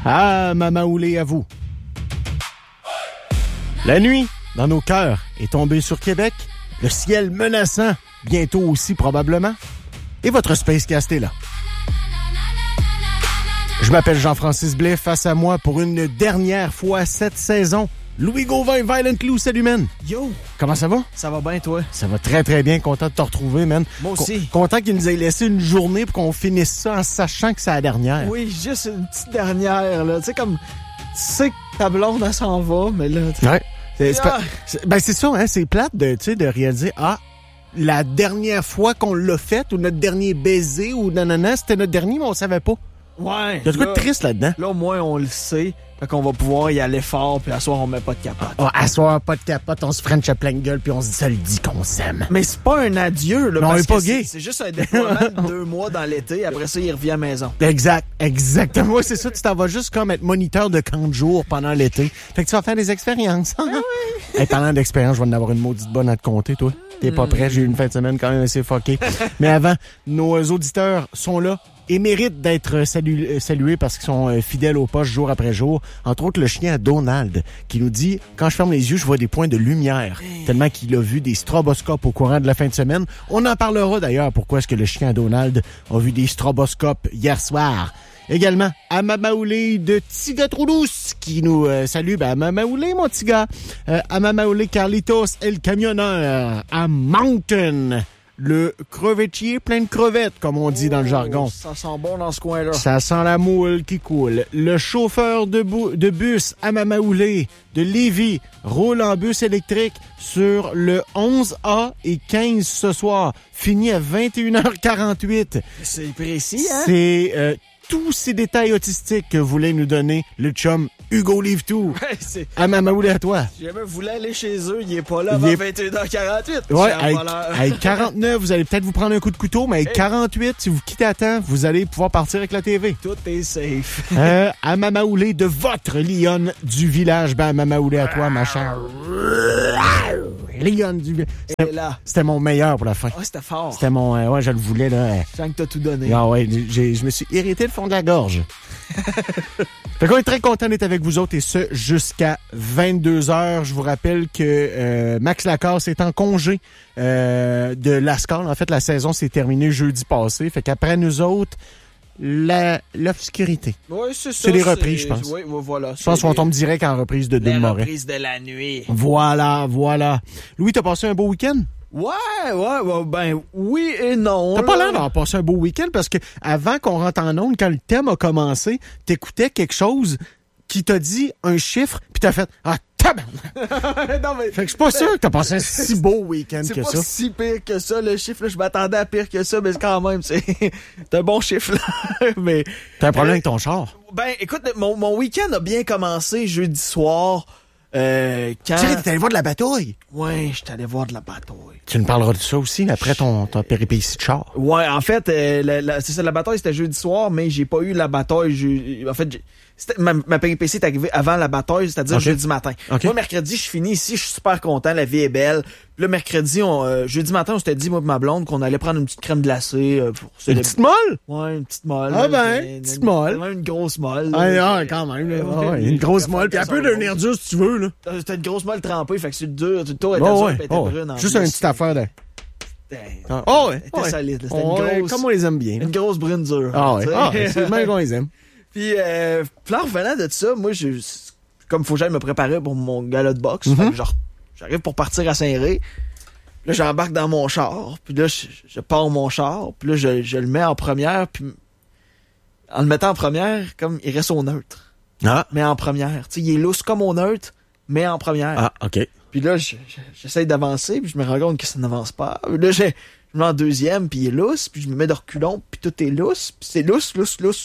Ah, Mama Oulé à vous. La nuit, dans nos cœurs, est tombée sur Québec. Le ciel menaçant, bientôt aussi probablement. Et votre Spacecast est là. Je m'appelle Jean-Francis Blais, face à moi pour une dernière fois cette saison. Louis Gauvin, Violent Lou, salut man. Yo! Comment ça va? Ça va bien, toi? Ça va très très bien, content de te retrouver, man. Moi aussi. Content qu'il nous ait laissé une journée pour qu'on finisse ça en sachant que c'est la dernière. Oui, juste une petite dernière, là. Tu sais, comme, tu sais que ta blonde, elle s'en va, mais là... Ouais. C'est ça, hein, c'est plate de réaliser, la dernière fois qu'on l'a fait, ou notre dernier baiser, ou nanana, c'était notre dernier, mais on savait pas. Ouais. Il y a de quoi de triste là-dedans. Là, au moins, on le sait. Fait qu'on va pouvoir y aller fort, puis à soir, on met pas de capote. À soir, pas de capote, on se french à pleine gueule, puis on se le dit qu'on s'aime. Mais c'est pas un adieu, là. Non, parce on est pas que gay. C'est juste un déploiement de 2 mois dans l'été. Après ça, il revient à la maison. Exactement. C'est ça, tu t'en vas juste comme être moniteur de camp de jour pendant l'été. Fait que tu vas faire des expériences. Ah oui. Hey, parlant d'expérience, je vais en avoir une maudite bonne à te compter, toi. T'es pas prêt? J'ai eu une fin de semaine quand même assez fuckée. Mais avant, nos auditeurs sont là et méritent d'être salués parce qu'ils sont fidèles au poste jour après jour. Entre autres, le chien à Donald qui nous dit « Quand je ferme les yeux, je vois des points de lumière. » Tellement qu'il a vu des stroboscopes au courant de la fin de semaine. On en parlera d'ailleurs pourquoi est-ce que le chien à Donald a vu des stroboscopes hier soir. Également, à Mama Oulé de Tiga-Troudous qui nous salue. À Mama Oulé, mon petit gars. À Mama Oulé, Carlitos, El Camionneur. À Mountain, le crevettier plein de crevettes, comme on dit dans le jargon. Ça sent bon dans ce coin-là. Ça sent la moule qui coule. Le chauffeur de bus à Mama Oulé de Lévis roule en bus électrique sur le 11A et 15 ce soir. Fini à 21h48. C'est précis, hein? C'est... tous ces détails autistiques que voulait nous donner le chum Hugo Live-Tout. Ouais, à Mama Oulé à toi. Si jamais vous voulez aller chez eux, il est pas là avant 21h48. Ouais, avec 49, vous allez peut-être vous prendre un coup de couteau, mais avec 48, si vous quittez à temps, vous allez pouvoir partir avec la TV. Tout est safe. À Mama Oulé de votre lionne du village. À Mama Oulé à toi, ma chère. Lionne du village. C'était mon meilleur pour la fin. Ah, c'était fort. C'était mon... ouais, je le voulais, là. Je sens que t'as tout donné. Ah ouais, je me suis irrité le fond de la gorge. Fait qu'on est très content d'être avec vous autres et ce, jusqu'à 22h. Je vous rappelle que Max Lacasse est en congé de l'ASCAR. En fait, la saison s'est terminée jeudi passé. Fait qu'après nous autres, l'obscurité. Oui, c'est ça. C'est les reprises, je pense. Oui, voilà. Je pense qu'on tombe direct en reprise de Denis Moret. La reprise de la nuit. Voilà. Louis, t'as passé un beau week-end? Ouais, ben oui et non. T'as pas l'air d'avoir passé un beau week-end parce que avant qu'on rentre en onde, quand le thème a commencé, t'écoutais quelque chose qui t'a dit un chiffre, puis t'as fait « Ah, tabarnak! » Non, mais fait que je suis pas sûr que t'as passé un si beau week-end que ça. C'est pas si pire que ça, le chiffre. Là, je m'attendais à pire que ça, mais quand même, c'est un bon chiffre. Là. Mais t'as un problème avec ton char? Ben, écoute, mon week-end a bien commencé jeudi soir. Quand... Tu sais, t'es allé voir de la bataille? Ouais, j'étais allé voir de la bataille. Tu nous parleras de ça aussi, après ton péripétie de char. Ouais, en fait, c'est ça, la bataille, c'était jeudi soir, mais j'ai pas eu la bataille. En fait, ma péripétie est arrivée avant la bataille, c'est-à-dire jeudi matin. Okay. Moi, mercredi, je finis ici, je suis super content, la vie est belle. Puis là, mercredi, jeudi matin, on s'était dit, moi et ma blonde, qu'on allait prendre une petite crème glacée. Une petite molle? Ouais, une petite molle. Ah ben, une petite molle. Une grosse molle. Ah, quand même. Ouais, une grosse molle, puis un peu de nervure si tu veux. Là. C'était une grosse molle trempée, fait que c'est dur. Tout le tour était dur, puis était brune. Juste une petite affaire de... C'était solide. C'était une grosse... Comme on les aime bien. Une grosse brune dure. C'est le même qu'on les aime. Puis, en revenant de ça, moi, comme faut que j'aille me préparer pour mon gala de boxe, j'arrive pour partir à Saint-Ré. Là, j'embarque dans mon char. Puis là, je pars mon char. Puis là, je le mets en première. Puis en le mettant en première, comme il reste au neutre. Ah. Mais en première. Tu sais, il est lousse comme au neutre, mais en première. Ah, OK. Puis là, j'essaie d'avancer, puis je me rends compte que ça n'avance pas. Puis là, je me mets en deuxième, puis il est lousse, puis je me mets de reculons, puis tout est lousse, puis c'est lousse.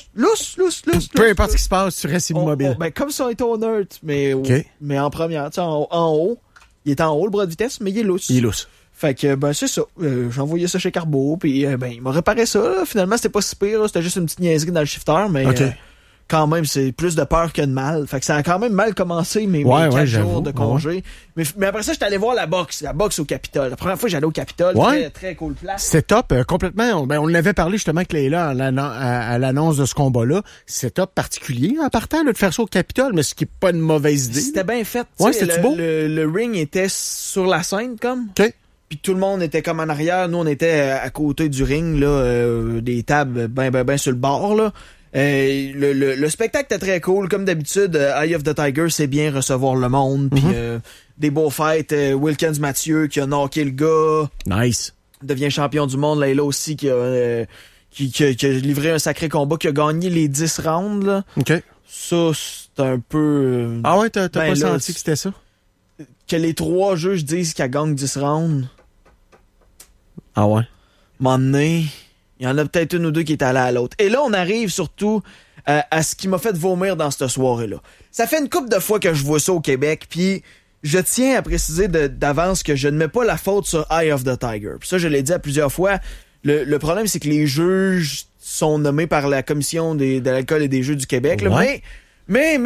Peu importe ce qui se passe, tu restes immobile. Ben, comme si on était au neutre, mais en première, tu sais, en haut. Il est en haut, le bras de vitesse, mais il est lousse. Il est lousse. Fait que, ben, c'est ça. J'ai envoyé ça chez Carbo, puis ben, il m'a réparé ça. Là. Finalement, c'était pas si pire, là. C'était juste une petite niaiserie dans le shifter, mais quand même, c'est plus de peur que de mal. Fait que ça a quand même mal commencé, mes 4 jours de congé. Ouais. Mais après ça, j'étais allé voir la boxe au Capitole. La première fois que j'allais au Capitole, très, très cool place. C'était top, complètement. On l'avait parlé justement avec Leila à l'annonce de ce combat-là. C'était top particulier en partant là, de faire ça au Capitole, mais ce qui n'est pas une mauvaise idée. C'était bien fait. Ouais, c'était beau. Le ring était sur la scène, comme. OK. Puis tout le monde était comme en arrière. Nous, on était à côté du ring, là, des tables ben sur le bord, là. Le spectacle était très cool. Comme d'habitude, Eye of the Tiger, c'est bien recevoir le monde. Puis des beaux fights. Wilkins Mathieu qui a knocké le gars. Nice. Devient champion du monde. Layla aussi qui a livré un sacré combat, qui a gagné les 10 rounds. Là. OK. Ça, c'est un peu... Ah ouais, t'as pas senti que c'était ça? Que les 3 juges disent qu'elle gagne 10 rounds. Ah ouais. M'en donné, il y en a peut-être une ou deux qui est allée à l'autre. Et là, on arrive surtout à ce qui m'a fait vomir dans cette soirée-là. Ça fait une couple de fois que je vois ça au Québec, puis je tiens à préciser d'avance que je ne mets pas la faute sur Eye of the Tiger. Puis ça, je l'ai dit à plusieurs fois. Le problème, c'est que les juges sont nommés par la Commission de l'alcool et des jeux du Québec. Là. Ouais. Mais,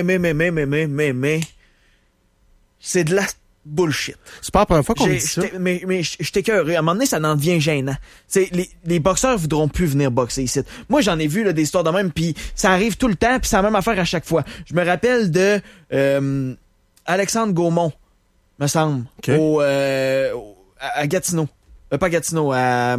c'est de la bullshit. C'est pas la première fois qu'on dit ça. Mais je t'écœuré. À un moment donné, ça en devient gênant. Les boxeurs voudront plus venir boxer ici. Moi, j'en ai vu là, des histoires de même, puis ça arrive tout le temps, puis c'est la même affaire à chaque fois. Je me rappelle de Alexandre Gaumont, me semble, okay. à Gatineau. Pas Gatineau, à...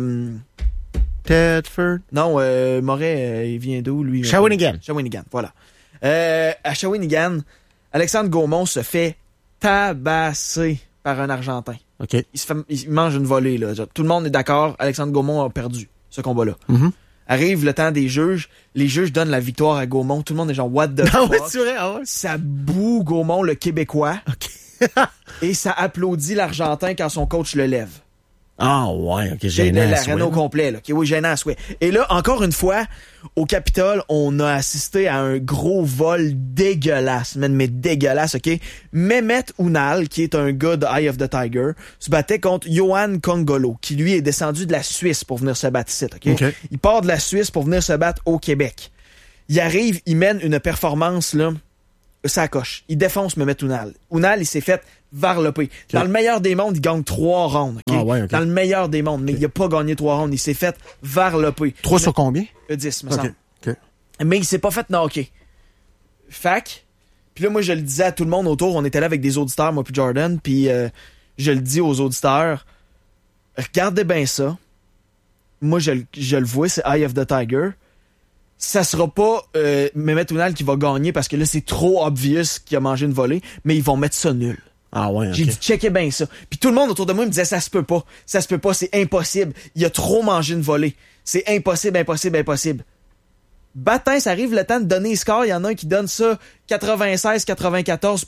Tedford. Non, Moret, il vient d'où, lui? Shawinigan. Shawinigan, voilà. À Shawinigan, Alexandre Gaumont se fait tabasser par un Argentin. OK. Il mange une volée, là. Tout le monde est d'accord, Alexandre Gaumont a perdu ce combat-là. Mm-hmm. Arrive le temps des juges, les juges donnent la victoire à Gaumont, tout le monde est genre, what the fuck? Ouais, c'est vrai, ah ouais. Ça boue Gaumont, le Québécois, OK. et ça applaudit l'Argentin quand son coach le lève. Ah ouais, ok, gênant. L'arène au complet, là. Okay, oui, gênant à souhait. Et là, encore une fois, au Capitole, on a assisté à un gros vol dégueulasse, mais dégueulasse, ok? Mehmet Ounal, qui est un gars de Eye of the Tiger, se battait contre Johan Congolo, qui lui est descendu de la Suisse pour venir se battre ici, ok? Il part de la Suisse pour venir se battre au Québec. Il arrive, il mène une performance, là, ça coche. Il défonce Mehmet Ounal. Ounal, il s'est fait varloper. Okay. Dans le meilleur des mondes, il gagne 3 rounds. Okay? Ah ouais, okay. Dans le meilleur des mondes, mais il a pas gagné 3 rounds. Il s'est fait varloper. 3 sur combien? 10, me semble. Okay. Mais il s'est pas fait knocker. Fac. Puis là, moi, je le disais à tout le monde autour. On était là avec des auditeurs, moi puis Jordan. Puis je le dis aux auditeurs. Regardez bien ça. Moi, je le vois, c'est Eye of the Tiger. Ça sera pas Mehmet Ounal qui va gagner parce que là, c'est trop obvious qu'il a mangé une volée. Mais ils vont mettre ça nul. Ah ouais, okay. J'ai dit, checkez bien ça. Puis tout le monde autour de moi me disait, ça se peut pas, c'est impossible. Il a trop mangé une volée. C'est impossible. Baptiste, ça arrive le temps de donner les scores. Il y en a un qui donne ça 96-94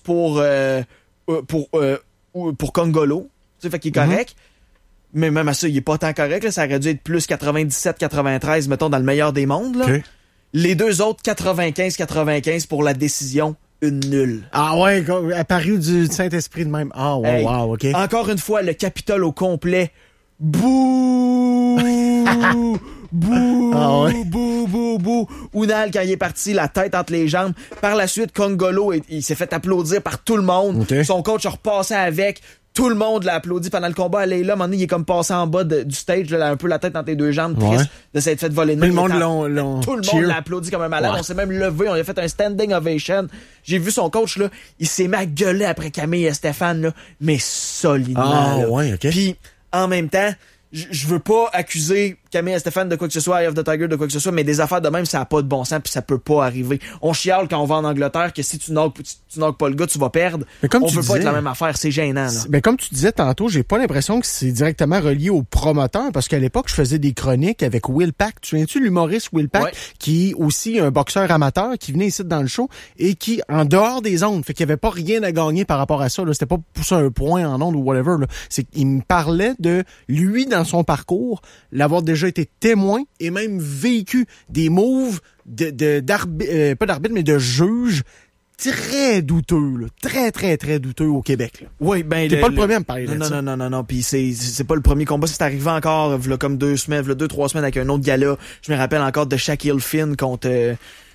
pour Congolo. Tu sais, fait qu'il est correct. Mais même à ça, il est pas tant correct. Là. Ça aurait dû être plus 97-93, mettons, dans le meilleur des mondes. Là. Okay. Les deux autres, 95-95 pour la décision. Une nulle. Ah ouais, apparu du Saint-Esprit de même. Ah ouais, hey, wow, OK. Encore une fois, le Capitole au complet. Bouh! Bouh! Ah ouais. Bouh! Ounal, quand il est parti, la tête entre les jambes. Par la suite, Congolo, il s'est fait applaudir par tout le monde. Okay. Son coach a repassé avec. Tout le monde l'a applaudi pendant le combat. Là, à un moment donné, il est comme passé en bas du stage, là, un peu la tête entre les deux jambes, triste de s'être fait voler de main. Tout le monde l'a applaudi comme un malade. Ouais. On s'est même levé, on a fait un standing ovation. J'ai vu son coach, là, il s'est mis à gueuler après Camille et Stéphane, là, mais solidement. Ah, là. Ouais, OK. Puis, en même temps, je veux pas accuser Camille et Stéphane de quoi que ce soit, Eye of the Tiger de quoi que ce soit, mais des affaires de même, ça a pas de bon sens puis ça peut pas arriver. On chiale quand on va en Angleterre que si tu knockes pas le gars, tu vas perdre. Mais comme on tu veut disais, pas être la même affaire, c'est gênant. Là. Mais comme tu disais tantôt, j'ai pas l'impression que c'est directement relié au promoteur parce qu'à l'époque, je faisais des chroniques avec Will Pack. Tu souviens-tu l'humoriste Will Pack qui est aussi un boxeur amateur qui venait ici dans le show et qui, en dehors des ondes, fait qu'il y avait pas rien à gagner par rapport à ça. Là. C'était pas pousser un point en ondes ou whatever. Là. C'est qu'il me parlait de lui dans son parcours, l'avoir déjà été témoin et même vécu des moves pas d'arbitre, mais de juge très douteux, là. Très, très, très douteux au Québec. Là. Oui, ben... T'es pas le premier à me parler de ça. Non. Puis c'est pas le premier combat. C'est arrivé encore, comme 2-3 semaines avec un autre gala. Je me rappelle encore de Shaquille Finn contre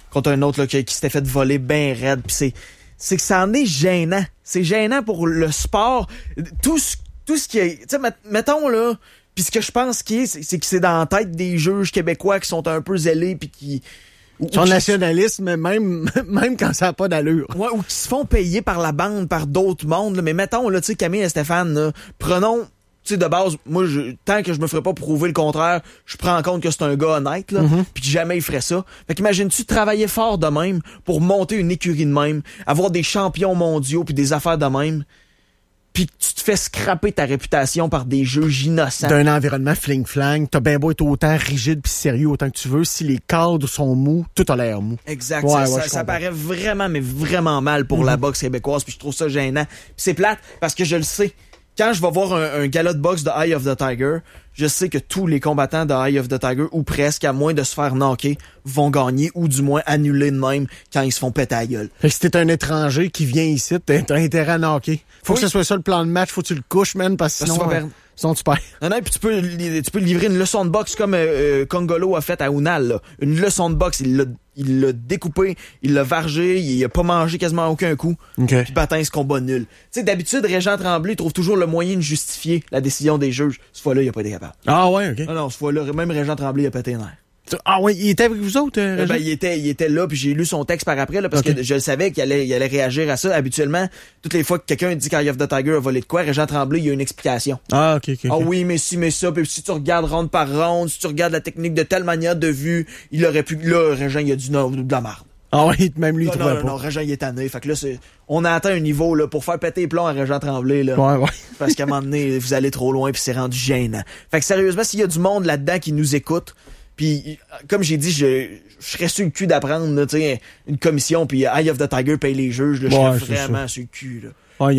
contre un autre là, qui s'était fait voler ben raide. Puis c'est que ça en est gênant. C'est gênant pour le sport. Tout ce qui est... Tu sais, mettons, là... Puis ce que je pense c'est que c'est dans la tête des juges québécois qui sont un peu zélés puis qui... Son nationalisme, même quand ça n'a pas d'allure. Ouais, ou qui se font payer par la bande, par d'autres mondes. Là. Mais mettons, là, tu sais, Camille et Stéphane, là, prenons, tu sais, de base, moi, tant que je me ferais pas prouver le contraire, je prends en compte que c'est un gars honnête, là, puis que jamais il ferait ça. Fait qu'imagines-tu travailler fort de même pour monter une écurie de même, avoir des champions mondiaux puis des affaires de même, puis que tu te fais scraper ta réputation par des juges innocents. D'un environnement fling-flang, t'as bien beau être autant rigide puis sérieux autant que tu veux, si les cadres sont mous, tout a l'air mou. Exact. Ouais, ça paraît vraiment, mais vraiment mal pour la boxe québécoise, puis je trouve ça gênant. Puis c'est plate, parce que je le sais. Quand je vais voir un gala de boxe de Eye of the Tiger, je sais que tous les combattants de Eye of the Tiger, ou presque, à moins de se faire knocker, vont gagner, ou du moins annuler de même quand ils se font péter la gueule. Fait que si t'es un étranger qui vient ici, t'as intérêt à knocker. Faut que ce soit ça le plan de match, faut que tu le couches, man, parce que sinon tu perds. Non, puis tu peux livrer une leçon de boxe comme Congolo a fait à Ounal, là. Une leçon de boxe, il l'a découpé, il l'a vargé, il a pas mangé quasiment aucun coup. Okay. Puis patin, ce combat nul. Tu sais, d'habitude, Régent Tremblay trouve toujours le moyen de justifier la décision des juges. Cette fois-là, il a pas été capable. Ah ouais, OK. Non, cette fois-là, même Régent Tremblay a pété un nerf. Ah ouais, il était avec vous autres? Il était là, puis j'ai lu son texte par après, là, parce que je savais qu'il allait réagir à ça. Habituellement, toutes les fois que quelqu'un dit qu'Eye of the Tiger a volé de quoi, Régent Tremblay, il y a une explication. Ah, OK. Ah oui, mais ça, puis si tu regardes ronde par ronde, si tu regardes la technique de telle manière de vue, il aurait pu... Là, Régent, il a dit non, de la merde. Ah oui, même lui, il trouvait pas. Non, Régent, il est tanné. Fait que là, on a atteint un niveau, là, pour faire péter les plombs à Régent Tremblay, là. Ouais. Parce qu'à un moment donné, vous allez trop loin, puis c'est rendu gênant. Fait que sérieusement, s'il y a du monde là-dedans qui nous écoute, puis comme j'ai dit, je serais sur le cul d'apprendre, tu sais, une commission, puis Eye of the Tiger paye les juges, là, je serais vraiment sur le cul, là. Ouais,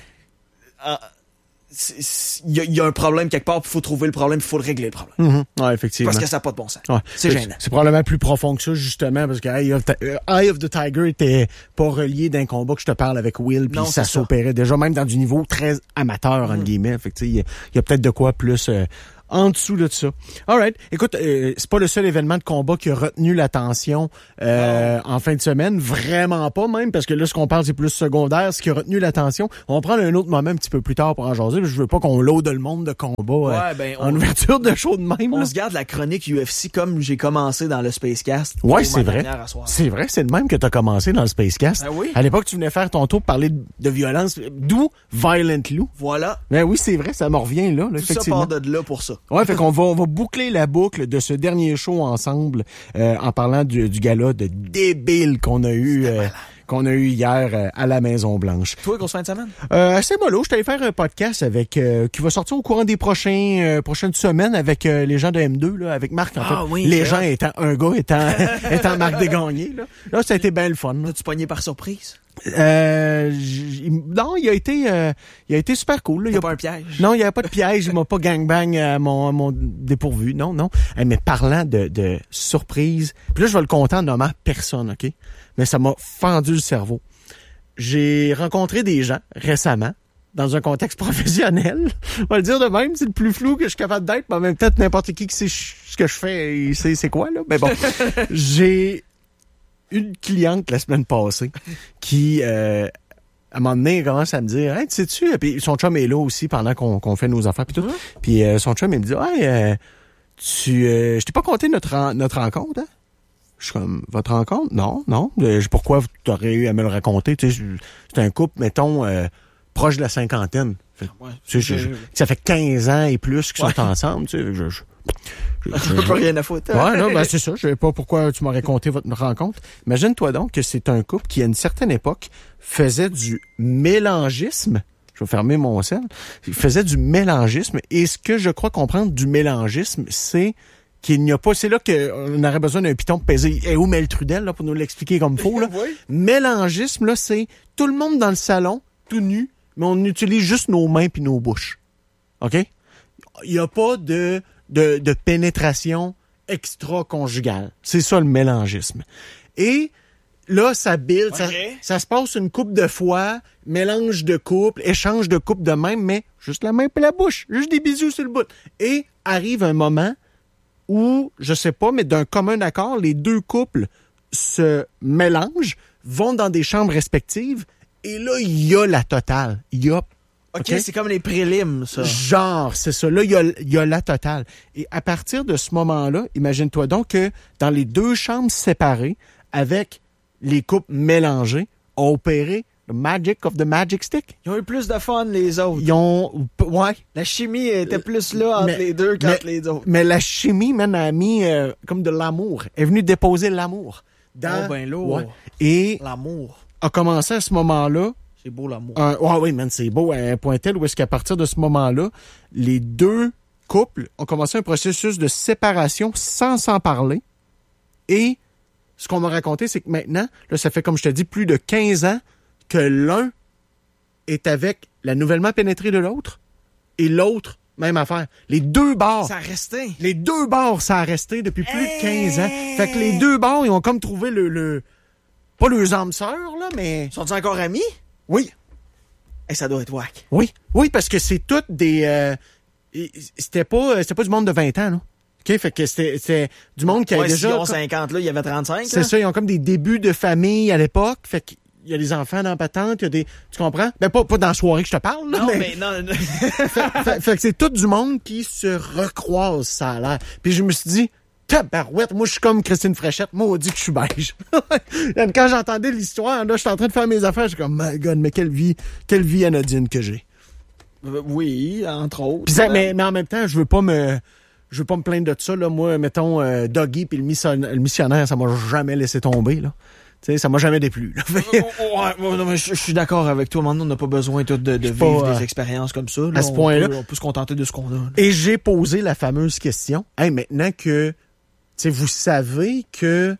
il y a un problème quelque part, puis il faut trouver le problème, puis il faut régler le problème. Ouais, effectivement. Parce que ça n'a pas de bon sens. Ouais. C'est gênant. C'est probablement plus profond que ça, justement, parce que Eye of the Tiger était pas relié d'un combat que je te parle avec Will, puis ça s'opérait déjà, même dans du niveau très amateur, entre guillemets. Fait que, il y a peut-être de quoi plus... en dessous de ça. Alright. Écoute, c'est pas le seul événement de combat qui a retenu l'attention en fin de semaine. Vraiment pas, même, parce que là, ce qu'on parle, c'est plus secondaire. Ce qui a retenu l'attention, on va prendre un autre moment un petit peu plus tard pour en jaser. Je veux pas qu'on load le monde de combat en ouverture de show de même. On se garde la chronique UFC comme j'ai commencé dans le Spacecast. Ouais, c'est vrai. C'est vrai, c'est de même que t'as commencé dans le Spacecast. Ben oui. À l'époque, tu venais faire ton tour pour parler de violence, d'où Violent Lou. Voilà. Ben oui, c'est vrai, ça me revient là. Tout effectivement. ça part de là pour ça. Ouais, fait qu'on va boucler la boucle de ce dernier show ensemble en parlant du gala de débile qu'on a eu hier à la Maison-Blanche. Toi, grosse fin de semaine? Assez mollo. Je t'allais faire un podcast avec qui va sortir au courant des prochaines semaines avec les gens de M2, là, avec Marc, en fait. Oui, les gens étant Marc Desgagnés, là. Là, ça a été bien le fun. As-tu pogné par surprise? Non, il a été super cool. Là. Il y a pas un piège? Non, il n'y a pas de piège. Il m'a pas gangbang à mon dépourvu. Non. Mais parlant de surprise, puis là, je vais le compter en nommant personne, OK? Mais ça m'a fendu le cerveau. J'ai rencontré des gens récemment dans un contexte professionnel. On va le dire de même, c'est le plus flou que je suis capable d'être, mais en même temps, n'importe qui sait ce que je fais, il sait c'est quoi, là. Mais bon, j'ai une cliente la semaine passée qui, à un moment donné, commence à me dire, hey, tu sais-tu, puis son chum est là aussi pendant qu'on fait nos affaires puis tout. Puis son chum, il me dit, hey, je t'ai pas conté notre rencontre, hein? Je suis comme, votre rencontre? Non. Pourquoi tu aurais eu à me le raconter? Tu sais, c'est un couple, mettons, proche de la cinquantaine. Ça fait 15 ans et plus qu'ils sont ensemble, tu sais. Je n'ai pas rien à foutre. Ouais, non, c'est ça. Je sais pas pourquoi tu m'aurais conté votre rencontre. Imagine-toi donc que c'est un couple qui, à une certaine époque, faisait du mélangisme. Je vais fermer mon sel. Il faisait du mélangisme. Et ce que je crois comprendre du mélangisme, c'est qu'il n'y a pas... C'est là qu'on aurait besoin d'un piton pour peser. Et où Mel Trudel, là, pour nous l'expliquer comme il faut, là. Oui. Mélangisme, là, c'est tout le monde dans le salon, tout nu, mais on utilise juste nos mains puis nos bouches. OK? Il n'y a pas de pénétration extra-conjugale. C'est ça, le mélangisme. Et là, ça build, ça se passe une couple de fois, mélange de couple, échange de couple de même, mais juste la main et la bouche, juste des bisous sur le bout. Et arrive un moment où, je sais pas, mais d'un commun accord, les deux couples se mélangent, vont dans des chambres respectives, et là, il y a la totale. Il y a... OK, c'est comme les prélims, ça. Genre, c'est ça. Là, il y a la totale. Et à partir de ce moment-là, imagine-toi donc que dans les 2 chambres séparées, avec les couples mélangés, ont opéré le Magic of the Magic Stick. Ils ont eu plus de fun, les autres. Ils ont... Ouais. La chimie était plus là entre les deux qu'entre les autres. Mais la chimie, man, a mis comme de l'amour. Elle est venue déposer l'amour. Oh, ben lourd. Ouais. Et l'amour. A commencé à ce moment-là. C'est beau, l'amour. Oui, man, c'est beau à un point tel où est-ce qu'à partir de ce moment-là, les 2 couples ont commencé un processus de séparation sans s'en parler. Et ce qu'on m'a raconté, c'est que maintenant, là, ça fait, comme je te dis, plus de 15 ans que l'un est avec la nouvellement pénétrée de l'autre et l'autre, même affaire. Les 2 bars. Ça a resté. Les 2 bars, ça a resté depuis plus de 15 ans. Fait que les 2 bars, ils ont comme trouvé pas leurs âmes sœurs, là, mais... Sont-ils encore amis? Oui. Ça doit être whack. Oui. Oui, parce que c'est toutes des... C'était pas du monde de 20 ans, là. OK? Fait que c'était du monde qui avait déjà... S'ils ont 50, là, il y avait 35. C'est ça, ils ont comme des débuts de famille à l'époque. Fait qu'il y a des enfants dans la patente, il y a des... Tu comprends? Ben, pas dans la soirée que je te parle, là, non, mais... non. fait que c'est tout du monde qui se recroise, ça a l'air. Puis je me suis dit... Tabarouette, moi je suis comme Christine Fréchette, moi on dit que je suis beige. Quand j'entendais l'histoire, là, j'étais en train de faire mes affaires, je suis comme, my God, mais quelle vie anodine que j'ai. Oui, entre autres. Pis ça, mais en même temps, je veux pas me plaindre de ça, là. Moi, mettons, Doggy puis le missionnaire, ça m'a jamais laissé tomber, là. Tu sais, ça m'a jamais déplu. Non, mais je suis d'accord avec toi. Maintenant, on n'a pas besoin de vivre des expériences comme ça. Là. À ce point-là. On peut se contenter de ce qu'on a. Là. Et j'ai posé la fameuse question. Hey, maintenant que vous savez que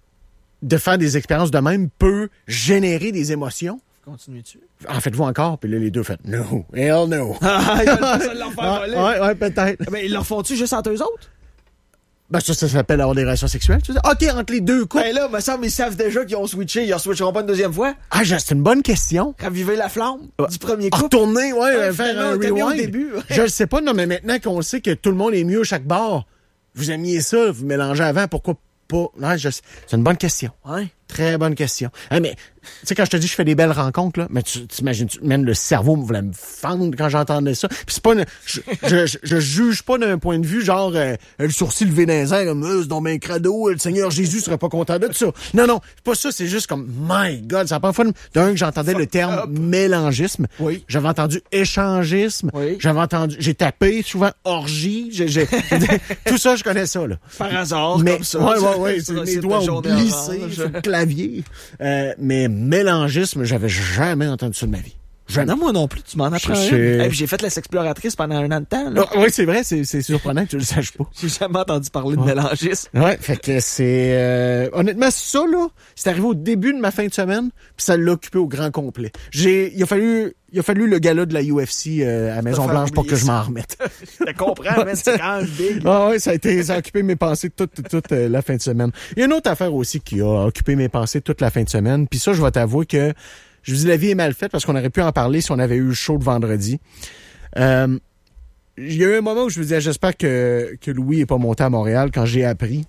de faire des expériences de même peut générer des émotions. Continuez-tu? En faites-vous encore? Puis là, les deux faites no. Hell no. Ils veulent pas ça leur faire voler. Ouais, peut-être. Mais ils leur font-tu juste entre eux autres? Ben, ça s'appelle avoir des relations sexuelles. Tu sais. OK, entre les 2 couples. Ben là, me semble, ils savent déjà qu'ils ont switché. Ils en switcheront pas une deuxième fois. Ah, c'est une bonne question. Raviver la flamme du premier couple. Retourner, faire un rewind. Au début. Je le sais pas, non, mais maintenant qu'on sait que tout le monde est mieux chaque bar, vous aimiez ça, vous mélangez avant, pourquoi pas? Non, c'est une bonne question. Ouais. Très bonne question. Hey, mais, tu sais, quand je te dis que je fais des belles rencontres, là, mais tu t'imagines, même le cerveau voulait me fendre quand j'entendais ça. Puis c'est pas je juge pas d'un point de vue, genre, le sourcil levé dans les airs, comme, c'est dans mes crado, le Seigneur Jésus serait pas content de ça. Non, c'est pas ça, c'est juste comme, my God, c'est la première fois que j'entendais le terme mélangisme. Oui. J'avais entendu échangisme. Oui. J'ai tapé souvent orgie. Tout ça, je connais ça, là. Par hasard, mais, comme ça. Ouais, mes doigts ont glissé sur le clavier. Mais mélangisme, j'avais jamais entendu ça de ma vie. Non, moi non plus, tu m'en apprends. J'ai fait la sexploratrice pendant un an de temps. Là. Oui, c'est vrai, c'est surprenant que tu le saches pas. J'ai jamais entendu parler de mélangisme. Ouais, fait que c'est... honnêtement, ça, là, c'est arrivé au début de ma fin de semaine, puis ça l'a occupé au grand complet. Il a fallu le gala de la UFC à Maison-Blanche pour que je m'en remette. Je te comprends, mais c'est quand même big. Ah ouais, ça a occupé mes pensées toute la fin de semaine. Il y a une autre affaire aussi qui a occupé mes pensées toute la fin de semaine, puis ça, je vais t'avouer que je vous dis, la vie est mal faite parce qu'on aurait pu en parler si on avait eu le show de vendredi. Il y a eu un moment où je me disais, j'espère que Louis n'est pas monté à Montréal quand j'ai appris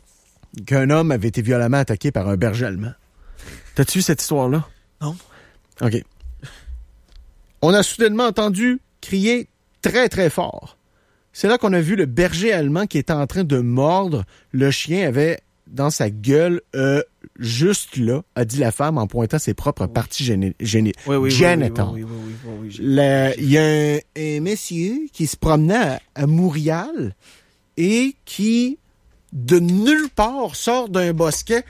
qu'un homme avait été violemment attaqué par un berger allemand. T'as-tu vu cette histoire-là? Non. OK. On a soudainement entendu crier très, très fort. C'est là qu'on a vu le berger allemand qui était en train de mordre. Le chien avait dans sa gueule, juste là, a dit la femme en pointant ses propres parties génitales. Il y a un monsieur qui se promenait à Montréal et qui, de nulle part, sort d'un bosquet.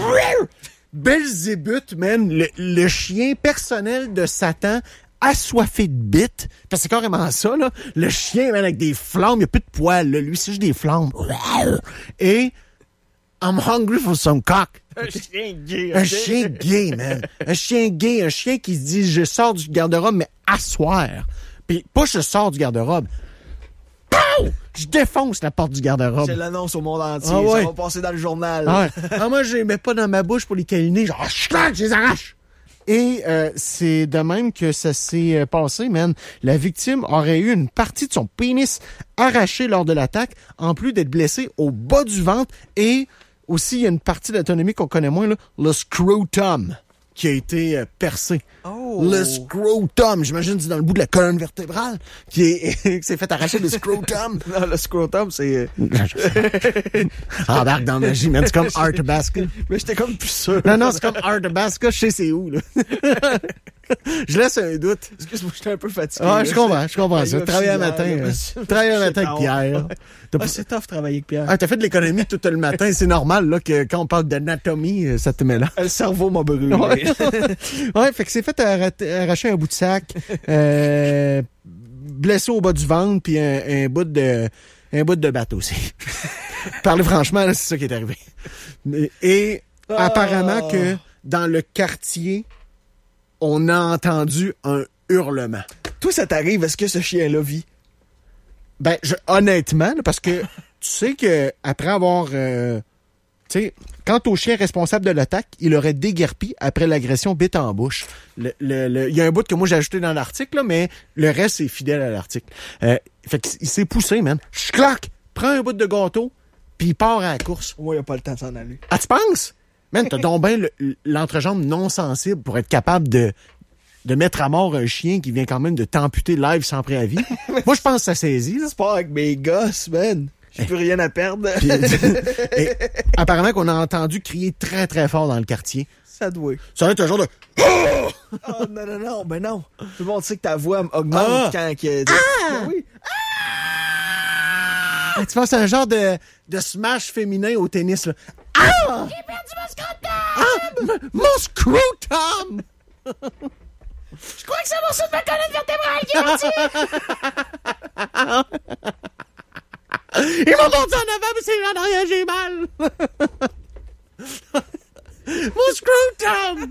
Belzébuth, man, le chien personnel de Satan, assoiffé de bites. Parce que c'est carrément ça, là. Le chien, man, avec des flammes, il n'y a plus de poils, là. Lui, c'est juste des flammes. Et I'm hungry for some cock. Un chien gay. Un chien gay, man. Un chien gay, un chien qui se dit, je sors du garde-robe, mais à soir. Puis pas je sors du garde-robe. Pow! Je défonce la porte du garde-robe. C'est l'annonce au monde entier. Ah ouais. Ça va passer dans le journal. Ah ouais. Moi, je les mets pas dans ma bouche pour les câliner. Genre, je les arrache. Et c'est de même que ça s'est passé, man. La victime aurait eu une partie de son pénis arrachée lors de l'attaque, en plus d'être blessée au bas du ventre et aussi, il y a une partie de l'anatomie qu'on connaît moins, là, le scrotum, qui a été percé. Oh. Le scrotum, j'imagine que c'est dans le bout de la colonne vertébrale qui s'est fait arracher le scrotum. Non, le scrotum, c'est... Embarque dans la magie, man. C'est comme Arthabasca. Mais j'étais comme plus sûr. Non, c'est comme Arthabasca, je sais c'est où, là. Je laisse un doute. Excuse-moi, j'étais un peu fatigué. Ah, je comprends ça. Travailler un matin. Travailler un matin avec Pierre. C'est tough travailler avec Pierre. Ah, t'as fait de l'économie tout le matin. C'est normal, là, que quand on parle d'anatomie, ça te met là. Le cerveau m'a brûlé. Ouais, fait que c'est fait arracher un bout de sac, blessé au bas du ventre, puis un bout de bateau aussi. Parler franchement, là, c'est ça qui est arrivé. Et apparemment que dans le quartier, on a entendu un hurlement. Toi, ça t'arrive, est-ce que ce chien-là vit? Ben, honnêtement, là, parce que tu sais que après avoir... tu sais, quant au chien responsable de l'attaque, il aurait déguerpi après l'agression bite en bouche. Il y a un bout que moi j'ai ajouté dans l'article, là, mais le reste est fidèle à l'article. Fait qu'il s'est poussé, man. Clac! Prends un bout de gâteau, puis il part à la course. Moi, il n'y a pas le temps de s'en aller. Ah, tu penses? Man, t'as donc bien l'entrejambe non sensible pour être capable de mettre à mort un chien qui vient quand même de t'amputer live sans préavis. Moi, je pense que ça saisit, là. C'est pas avec mes gosses, man. J'ai plus rien à perdre. Puis, et, apparemment qu'on a entendu crier très, très fort dans le quartier. Ça doit. Ça va être un genre de... Oh, non, ben non. Tout le monde sait que ta voix augmente quand... Oui. Ah, tu penses à un genre de smash féminin au tennis, là. Ah! J'ai perdu mon scrotum! Mon scrotum! Je crois que c'est mon morceau de ma colonne vertébrale qui est parti! Ils m'ont mordu en avant, mais c'est en arrière, j'ai mal! Mon scrotum!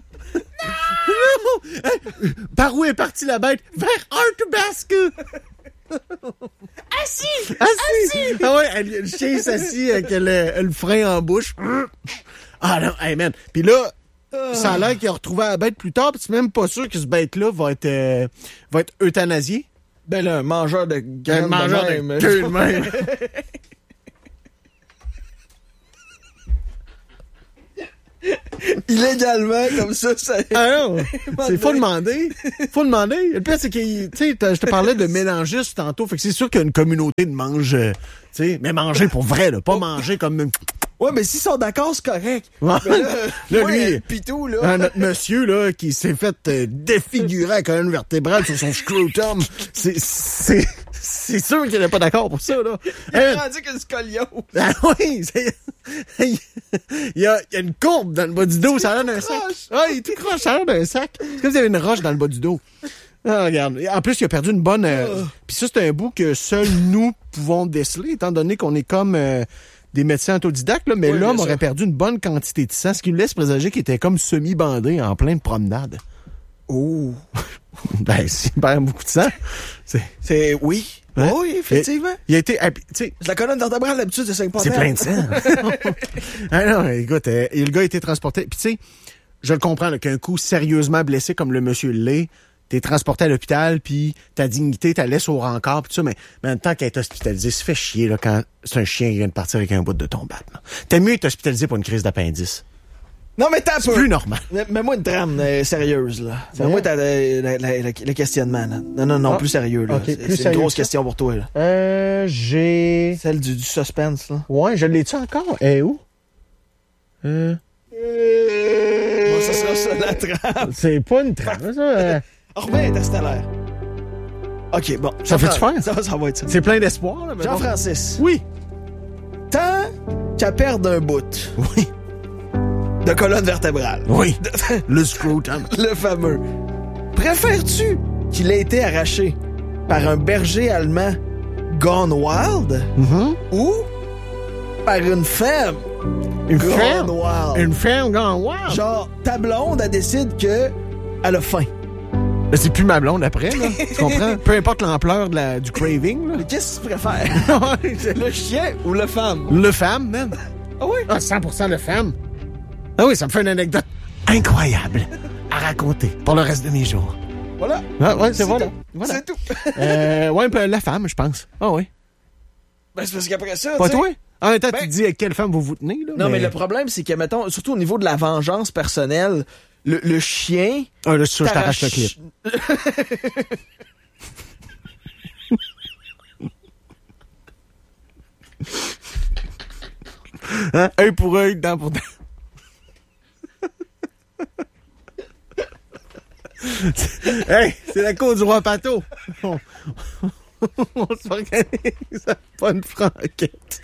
Non! Par où est partie la bête? Vers Arthabasca! Assis! Ah ouais, le chien s'assit avec le frein en bouche. Ah non, hey man. Puis là, ça a l'air qu'il a retrouvé la bête plus tard, puis c'est même pas sûr que ce bête-là va être euthanasié. Ben là, un mangeur de graines un mangeur de queue de même. Illégalement, comme ça. Ah non, faut demander. Faut demander. Le pire, c'est que, tu sais, je te parlais de mélangistes tantôt, fait que c'est sûr qu'il y a une communauté de mange, tu sais, mais manger pour vrai, là, pas manger comme... Ouais, mais s'ils sont d'accord, c'est correct. Ouais. Mais là, lui, pitou, là. Notre monsieur, là, qui s'est fait défigurer la colonne vertébrale sur son scrotum, c'est sûr qu'il n'est pas d'accord pour ça, là. Il a rendu qu'une scoliose. Ah oui, il y a une courbe dans le bas du dos, ça a l'air d'un sac. Ah, il est tout croche, ça a l'air d'un sac. C'est comme s'il y avait une roche dans le bas du dos. Ah, regarde. En plus, il a perdu une bonne... Puis ça, c'est un bout que seuls nous pouvons déceler, étant donné qu'on est comme... des médecins autodidactes, là, mais oui, l'homme aurait perdu une bonne quantité de sang, ce qui lui laisse présager qu'il était comme semi-bandé en pleine promenade. Oh! Ben, s'il perd beaucoup de sang, c'est... Oui. Hein? Oui, effectivement. Il a été... Tu sais... La colonne vertébrale, d'habitude, c'est 5 C'est plein de sang. Ah non, écoute, le gars a été transporté. Puis tu sais, je le comprends, là, qu'un coup sérieusement blessé comme le monsieur l'est, t'es transporté à l'hôpital, puis ta dignité, ta laisse au rencard, puis tout ça, mais en même temps qu'à être hospitalisé, ça fait chier là, quand c'est un chien qui vient de partir avec un bout de ton bat. T'aimes mieux être hospitalisé pour une crise d'appendice. Non, mais t'as c'est plus normal. Mets-moi une trame sérieuse, là. Mets-moi le questionnement, là. Non, plus sérieux, là. Okay, c'est une grosse question pour toi, là. J'ai... Celle du suspense, là. Ouais, je l'ai-tu encore? Où? Bon, ça sera ça, la trame. C'est pas une trame, ça. Remets Interstellaire. OK, bon. Ça fait-tu faire? Ça va être ça. C'est plein d'espoir, là. Jean-Francis. Oui. Tant qu'à perdre un bout. Oui. De colonne vertébrale. Oui. Le scrotum. Le fameux. Préfères-tu qu'il ait été arraché par un berger allemand gone wild? Ou par une femme gone wild? Une femme gone wild? Genre, ta blonde, elle décide que elle a faim. Mais c'est plus ma blonde après, là. Tu comprends? Peu importe l'ampleur du craving, là. Mais qu'est-ce que tu préfères? Le chien ou le femme? Le femme, même. Ah oui? Ah, 100% le femme. Ah oui, ça me fait une anecdote incroyable à raconter pour le reste de mes jours. Voilà. Ah, ouais, voilà. C'est tout. Ouais, la femme, je pense. Ah oui. Ben, c'est parce qu'après ça, pas toi? En même temps, Ben- tu te dis avec quelle femme vous vous tenez, là. Non, mais le problème, c'est que, mettons, surtout au niveau de la vengeance personnelle, le chien... Ah, là, c'est sûr, je t'arrache le clip. Hein? Œil pour œil, dent pour dent. Hey, c'est la cour du roi Pato. On s'organise à pas une franquette.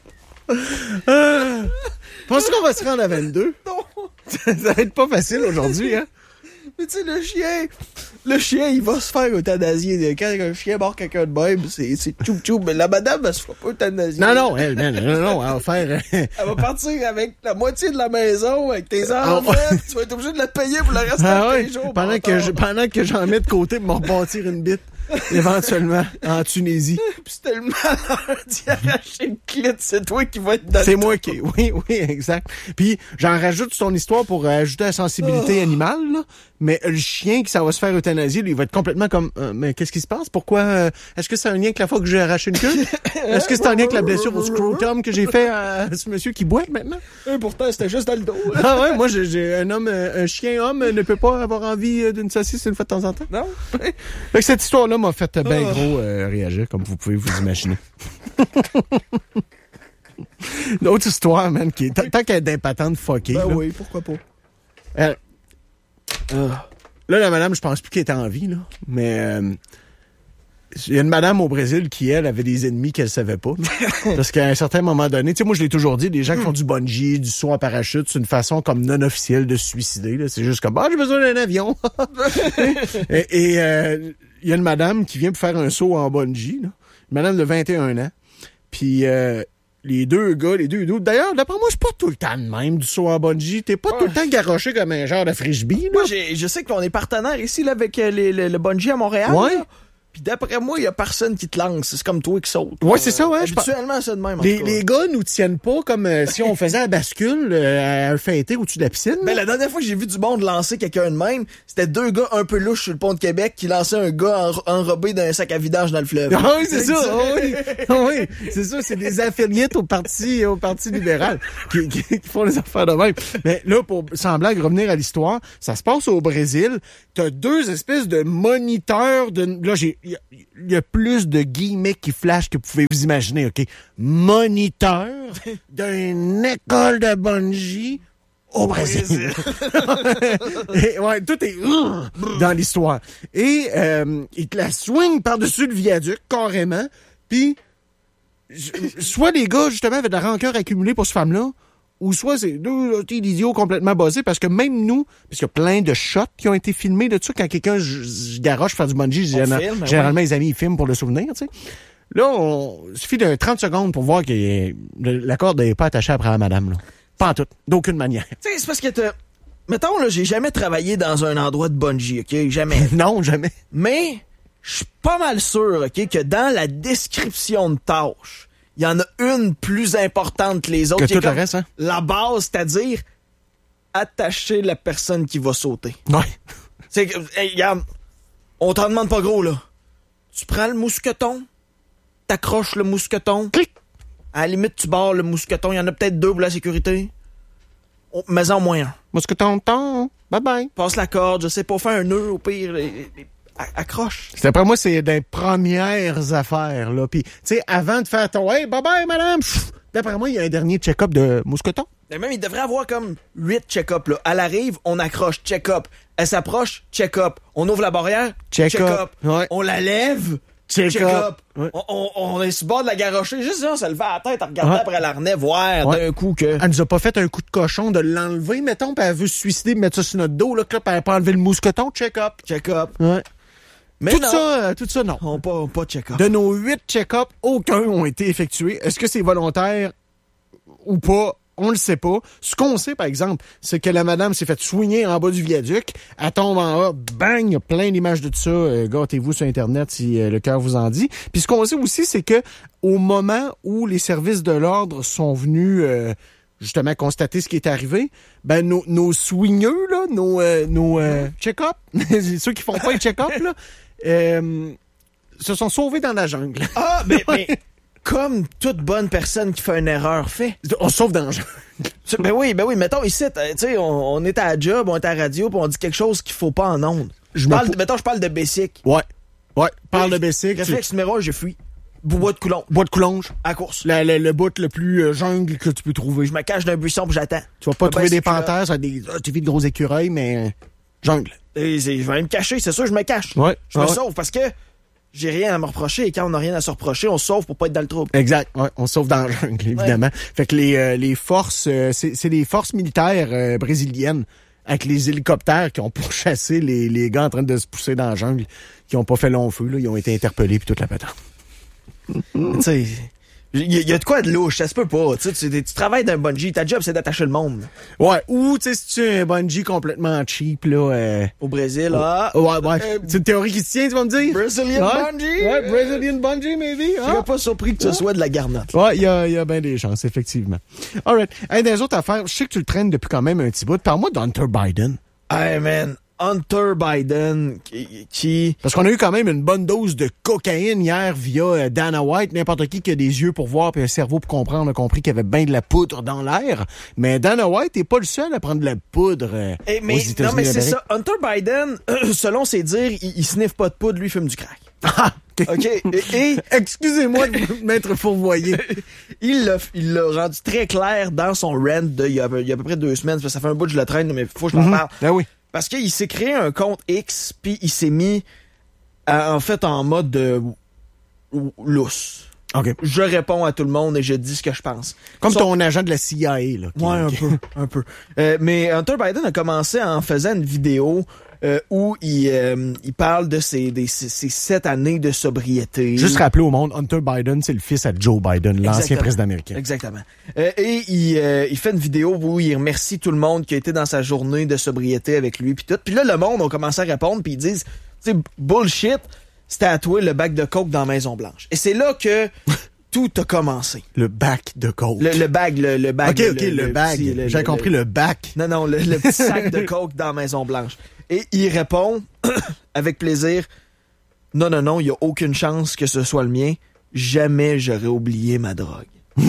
Penses-tu qu'on va se rendre à 22? Non! Ça va être pas facile aujourd'hui, hein? Mais tu sais, le chien, il va se faire euthanasier. Quand un chien mord quelqu'un de même, c'est tchou-tchou. Mais la madame, elle se fera pas euthanasier. Non, elle va faire... Elle va partir avec la moitié de la maison, avec tes enfants. Tu vas être obligé de la payer pour le reste de tes jours. Pendant que j'en mets de côté pour me rebâtir une bite, éventuellement, en Tunisie. Puis c'est le malheur d'y arracher une clé, c'est toi qui vas être dans C'est moi qui... Oui, exact. Puis, j'en rajoute sur ton histoire pour ajouter la sensibilité animale, là. Mais le chien, qui ça va se faire euthanasier, lui, il va être complètement comme... mais qu'est-ce qui se passe? Pourquoi? Est-ce que c'est un lien avec la fois que j'ai arraché une queue? Est-ce que c'est un lien avec la blessure au scrotum que j'ai fait à ce monsieur qui boite maintenant? Et pourtant, c'était juste dans le dos. Ah ouais, moi, j'ai un chien-homme ne peut pas avoir envie d'une saucisse une fois de temps en temps. Non? Fait que cette histoire-là m'a fait bien gros réagir, comme vous pouvez vous imaginer. L'autre histoire, man, qui est tant qu'elle est d'impatente fuckée. Ben là. oui, pourquoi pas. Là, la madame, je pense plus qu'elle était en vie, là. Mais il y a une madame au Brésil qui, elle, avait des ennemis qu'elle savait pas. Parce qu'à un certain moment donné, tu sais, moi, je l'ai toujours dit, les gens qui font du bungee, du saut en parachute, c'est une façon comme non officielle de se suicider, là. C'est juste comme, j'ai besoin d'un avion. et il y a une madame qui vient pour faire un saut en bungee, là. Une madame de 21 ans. Puis les deux dos. D'ailleurs, d'après moi, je suis pas tout le temps de même du saut en bungee. T'es pas tout le temps garoché comme un genre de frisbee, là. Moi, je sais qu'on est partenaire ici là, avec le bungee à Montréal. Ouais. Là. Puis d'après moi, il y a personne qui te lance. C'est comme toi qui saute. Ouais, c'est ça, ouais. Habituellement, c'est de même. En tout cas. Les gars nous tiennent pas comme si on faisait la bascule à un fêté au-dessus de la piscine. Ben, la dernière fois que j'ai vu du monde lancer quelqu'un de même, c'était deux gars un peu louches sur le pont de Québec qui lançaient un gars enrobé d'un sac à vidange dans le fleuve. Ah oui, c'est ça. Oui, c'est ça. C'est des affiliés au parti libéral qui font les affaires de même. Mais là, sans blague, revenir à l'histoire, ça se passe au Brésil. T'as deux espèces de moniteurs là, il y a plus de guillemets qui flashent que vous pouvez vous imaginer, OK? Moniteur d'une école de bungee au Brésil. Et, ouais, tout est dans l'histoire. Et il te la swing par-dessus le viaduc, carrément. Puis, soit les gars, justement, avaient de la rancœur accumulée pour cette femme-là, ou soit c'est deux idiots complètement basés, parce que même nous, parce qu'il y a plein de shots qui ont été filmés de ça, quand quelqu'un garoche faire du bungee, généralement les amis ils filment pour le souvenir, tu sais. Là, il suffit de 30 secondes pour voir que la corde n'est pas attachée après la madame, là. Pas en tout, d'aucune manière. Tu sais, c'est parce que mettons, là, j'ai jamais travaillé dans un endroit de bungee, OK? Jamais. Non, jamais. Mais, je suis pas mal sûr, OK, que dans la description de tâches, il y en a une plus importante que les autres. Que tout le reste, hein? La base, c'est-à-dire attacher la personne qui va sauter. Ouais. C'est que, hey, regarde, on t'en demande pas gros, là. Tu prends le mousqueton, t'accroches le mousqueton. Clic. À la limite, tu barres le mousqueton. Il y en a peut-être deux pour la sécurité. Mais en moins un. Mousqueton, bye bye. Passe la corde, je sais pas, fais un nœud au pire. Accroche. D'après moi, c'est des premières affaires, là. Puis, tu sais, avant de faire ton « Hey, bye-bye, madame! » D'après moi, il y a un dernier check-up de mousqueton. Et même, il devrait avoir comme 8 check-up, là. Elle arrive, on accroche, check-up. Elle s'approche, check-up. On ouvre la barrière, check-up. Ouais. On la lève, check-up. Ouais. On est sur le bord de la garocher. Juste ça, on se levait à la tête à regarder après l'arnais, voir d'un coup que... Elle nous a pas fait un coup de cochon de l'enlever, mettons, puis elle veut se suicider, mettre ça sur notre dos, là, puis elle a pas enlevé le mousqueton, check-up. Check-up. Ouais. Mais tout ça, non. On pas check-up. De nos 8 check-up, aucun ont été effectués. Est-ce que c'est volontaire ou pas? On le sait pas. Ce qu'on sait, par exemple, c'est que la madame s'est fait soigner en bas du viaduc. Elle tombe en haut, bang, il y a plein d'images de ça. Gâtez-vous sur Internet si le cœur vous en dit. Puis ce qu'on sait aussi, c'est que au moment où les services de l'ordre sont venus justement constater ce qui est arrivé, ben nos soigneux, là, nos check-up, ceux qui font pas les check-up, là, se sont sauvés dans la jungle. Ah, mais comme toute bonne personne qui fait une erreur fait. On se sauve dans le jeu. Ben oui, mettons ici, tu sais, on est à la job, on est à la radio, puis on dit quelque chose qu'il faut pas en ondes. Mettons, je parle de Bessic. Ouais, parle de Bessic. Réflexe numéro 1, je fuis. Bois de Coulonge. Bois de Coulonge. À course. Le bout le plus jungle que tu peux trouver. Je me cache d'un buisson puis j'attends. Tu vas pas trouver des panthères, ça tu vis de gros écureuils, mais jungle. Et je vais me cacher, c'est sûr, je me cache. Ouais. Je me sauve parce que j'ai rien à me reprocher et quand on n'a rien à se reprocher, on se sauve pour pas être dans le trouble. Exact. Ouais, on se sauve dans la jungle, évidemment. Ouais. Fait que les forces, c'est les forces militaires brésiliennes avec les hélicoptères qui ont pourchassé les gars en train de se pousser dans la jungle, qui ont pas fait long feu, là, ils ont été interpellés puis toute la patente. Tu sais, il y a de quoi de louche, ça se peut pas. Tu travailles d'un bungee, ta job c'est d'attacher le monde. Ouais, ou tu sais, si tu es un bungee complètement cheap, là. Au Brésil, là. Ouais. C'est une théorie qui se tient, tu vas me dire? Brazilian bungee? Ouais, Brazilian bungee, maybe. Je serais pas surpris que ce soit de la garnotte. Ouais, il y a bien des chances, effectivement. Alright. Hey, des autres affaires, je sais que tu le traînes depuis quand même un petit bout. Parle-moi d'Hunter Biden. Hey, man. Hunter Biden qui... Parce qu'on a eu quand même une bonne dose de cocaïne hier via Dana White. N'importe qui a des yeux pour voir puis un cerveau pour comprendre a compris qu'il y avait bien de la poudre dans l'air. Mais Dana White n'est pas le seul à prendre de la poudre aux États-Unis. Non, mais c'est ça. Hunter Biden, selon ses dires, il sniffe pas de poudre, lui, il fume du crack. Ah, OK. Et excusez-moi de m'être fourvoyé. Il l'a rendu très clair dans son rant il y a à peu près 2 semaines. Ça fait un bout que je le traîne, mais faut que je m'en parle. Ben oui. Parce qu'il s'est créé un compte X, puis il s'est mis en mode lousse. OK. Je réponds à tout le monde et je dis ce que je pense. Comme ton agent de la CIA, là. Ouais, un peu. Mais Hunter Biden a commencé en faisant une vidéo où il parle de ses 7 années de sobriété. Juste rappeler au monde, Hunter Biden, c'est le fils à Joe Biden, l'ancien président américain. Exactement. Et il fait une vidéo où il remercie tout le monde qui a été dans sa journée de sobriété avec lui puis tout. Puis là, le monde a commencé à répondre puis ils disent, tu sais, bullshit, c'était à toi le bac de coke dans la Maison-Blanche. Et c'est là que tout a commencé. Le bac de coke. Le bag. OK, le bag. J'ai compris le bac. Non, le petit sac de coke dans la Maison-Blanche. Et il répond, avec plaisir, non, il n'y a aucune chance que ce soit le mien. Jamais j'aurais oublié ma drogue.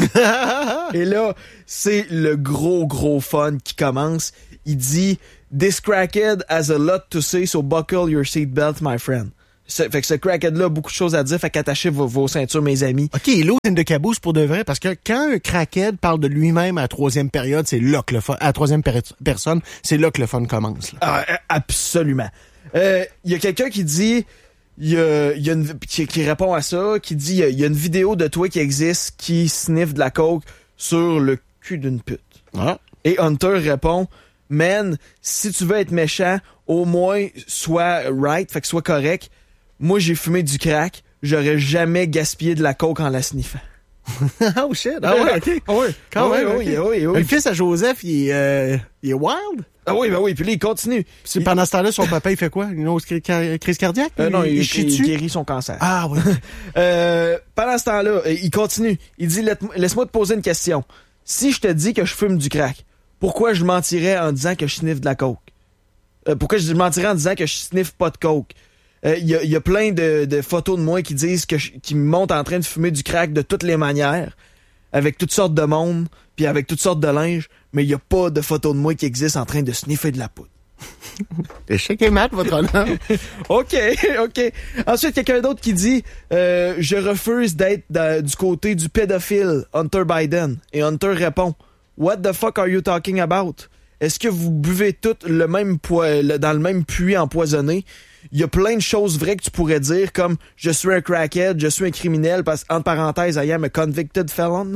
Et là, c'est le gros fun qui commence. Il dit, this crackhead has a lot to say, so buckle your seatbelt, my friend. Fait que ce crackhead-là a beaucoup de choses à dire, fait qu'attachez vos ceintures, mes amis. OK, l'eau c'est une de caboose pour de vrai, parce que quand un crackhead parle de lui-même à la troisième période, c'est là que le fun, à la troisième personne, c'est là que le fun commence. Là. Ah, absolument. Il y a quelqu'un qui dit, qui répond à ça, qui dit, il y a une vidéo de toi qui existe qui sniffe de la coke sur le cul d'une pute. Ah. Et Hunter répond, man, si tu veux être méchant, au moins sois right, fait que sois correct. Moi, j'ai fumé du crack. J'aurais jamais gaspillé de la coke en la sniffant. Oh shit! Ah ouais, OK. Oui, quand même. Oui. Le fils à Joseph, il est wild? Ah oui, puis là, il continue. Pendant ce temps-là, son papa, il fait quoi? Une autre crise cardiaque? Non, il guérit son cancer. Ah oui. Pendant ce temps-là, il continue. Il dit, laisse-moi te poser une question. Si je te dis que je fume du crack, pourquoi je mentirais en disant que je sniffe de la coke? Pourquoi je mentirais en disant que je sniffe pas de coke? Il y a plein de photos de moi qui disent qui me montrent en train de fumer du crack de toutes les manières, avec toutes sortes de monde, puis avec toutes sortes de linge, mais il y a pas de photos de moi qui existent en train de sniffer de la poudre. Échec et mat, votre honneur. OK. Ensuite, quelqu'un d'autre qui dit je refuse d'être du côté du pédophile, Hunter Biden. Et Hunter répond, what the fuck are you talking about? Est-ce que vous buvez tout dans le même puits empoisonné? Il y a plein de choses vraies que tu pourrais dire, comme « Je suis un crackhead, je suis un criminel, parce entre parenthèses, I am a convicted felon.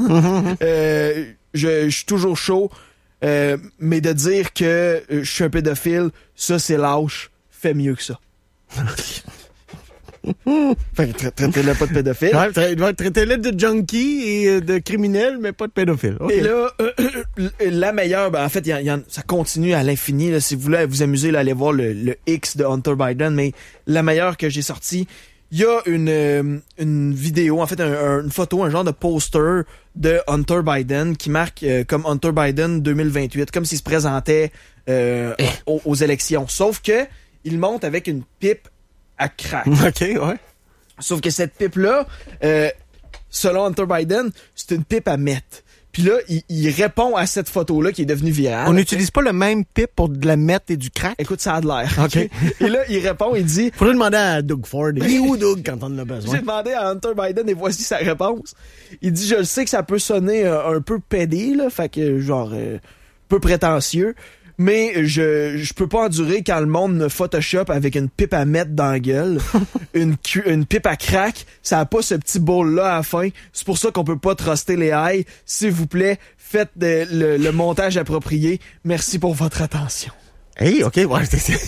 Je suis toujours chaud. Mais de dire que je suis un pédophile, ça, c'est lâche. Fais mieux que ça. » Fait que traitez-le pas de pédophile. Ouais, traitez-le de junkie et de criminel, mais pas de pédophile. Okay. Et là, la meilleure, en fait, ça continue à l'infini. Là, si vous voulez vous amuser, là, allez voir le X de Hunter Biden. Mais la meilleure que j'ai sortie, il y a une vidéo, en fait, une photo, un genre de poster de Hunter Biden qui marque comme Hunter Biden 2028, comme s'il se présentait aux élections. Sauf que il monte avec une pipe à crack. OK, ouais. Sauf que cette pipe-là, selon Hunter Biden, c'est une pipe à meth. Puis là, il répond à cette photo-là qui est devenue virale. On n'utilise pas le même pipe pour de la meth et du crack? Écoute, ça a de l'air. OK. Et là, il répond, il dit... Faudrait demander à Doug Ford. Il est où, Doug, quand on en a besoin? J'ai demandé à Hunter Biden et voici sa réponse. Il dit, je le sais que ça peut sonner un peu pédé, là, fait que genre peu prétentieux, mais je peux pas endurer quand le monde me Photoshop avec une pipe à mettre dans la gueule, une pipe à crack, ça a pas ce petit bol-là à la fin. C'est pour ça qu'on peut pas truster les haies. S'il vous plaît, faites le montage approprié. Merci pour votre attention. Hey, OK, ouais,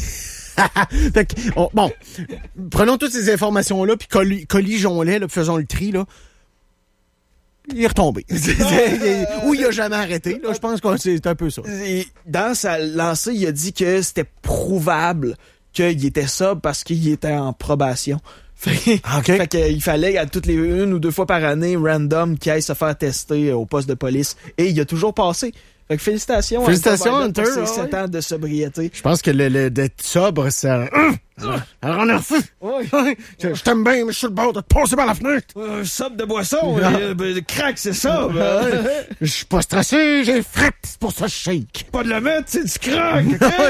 fait que, bon, prenons toutes ces informations-là, puis colligeons-les, là, puis faisons le tri, là. Il est retombé. Ou il a jamais arrêté. Là, je pense que c'est un peu ça. Et dans sa lancée, il a dit que c'était prouvable qu'il était sobre parce qu'il était en probation. Fait qu'il fallait à toutes les 1 ou 2 fois par année, random, qu'il aille se faire tester au poste de police. Et il a toujours passé. Fait que félicitations Hunter, pour ses 7 ans de sobriété. Je pense que d'être sobre, ça... Alors on est refait. Oui. Je t'aime bien, mais je suis le bord de te passer par la fenêtre. Sobre de boisson, crack, c'est ça. Je suis pas stressé, j'ai frappe, c'est pour ça que je shake. Pas de la mettre, c'est du crack.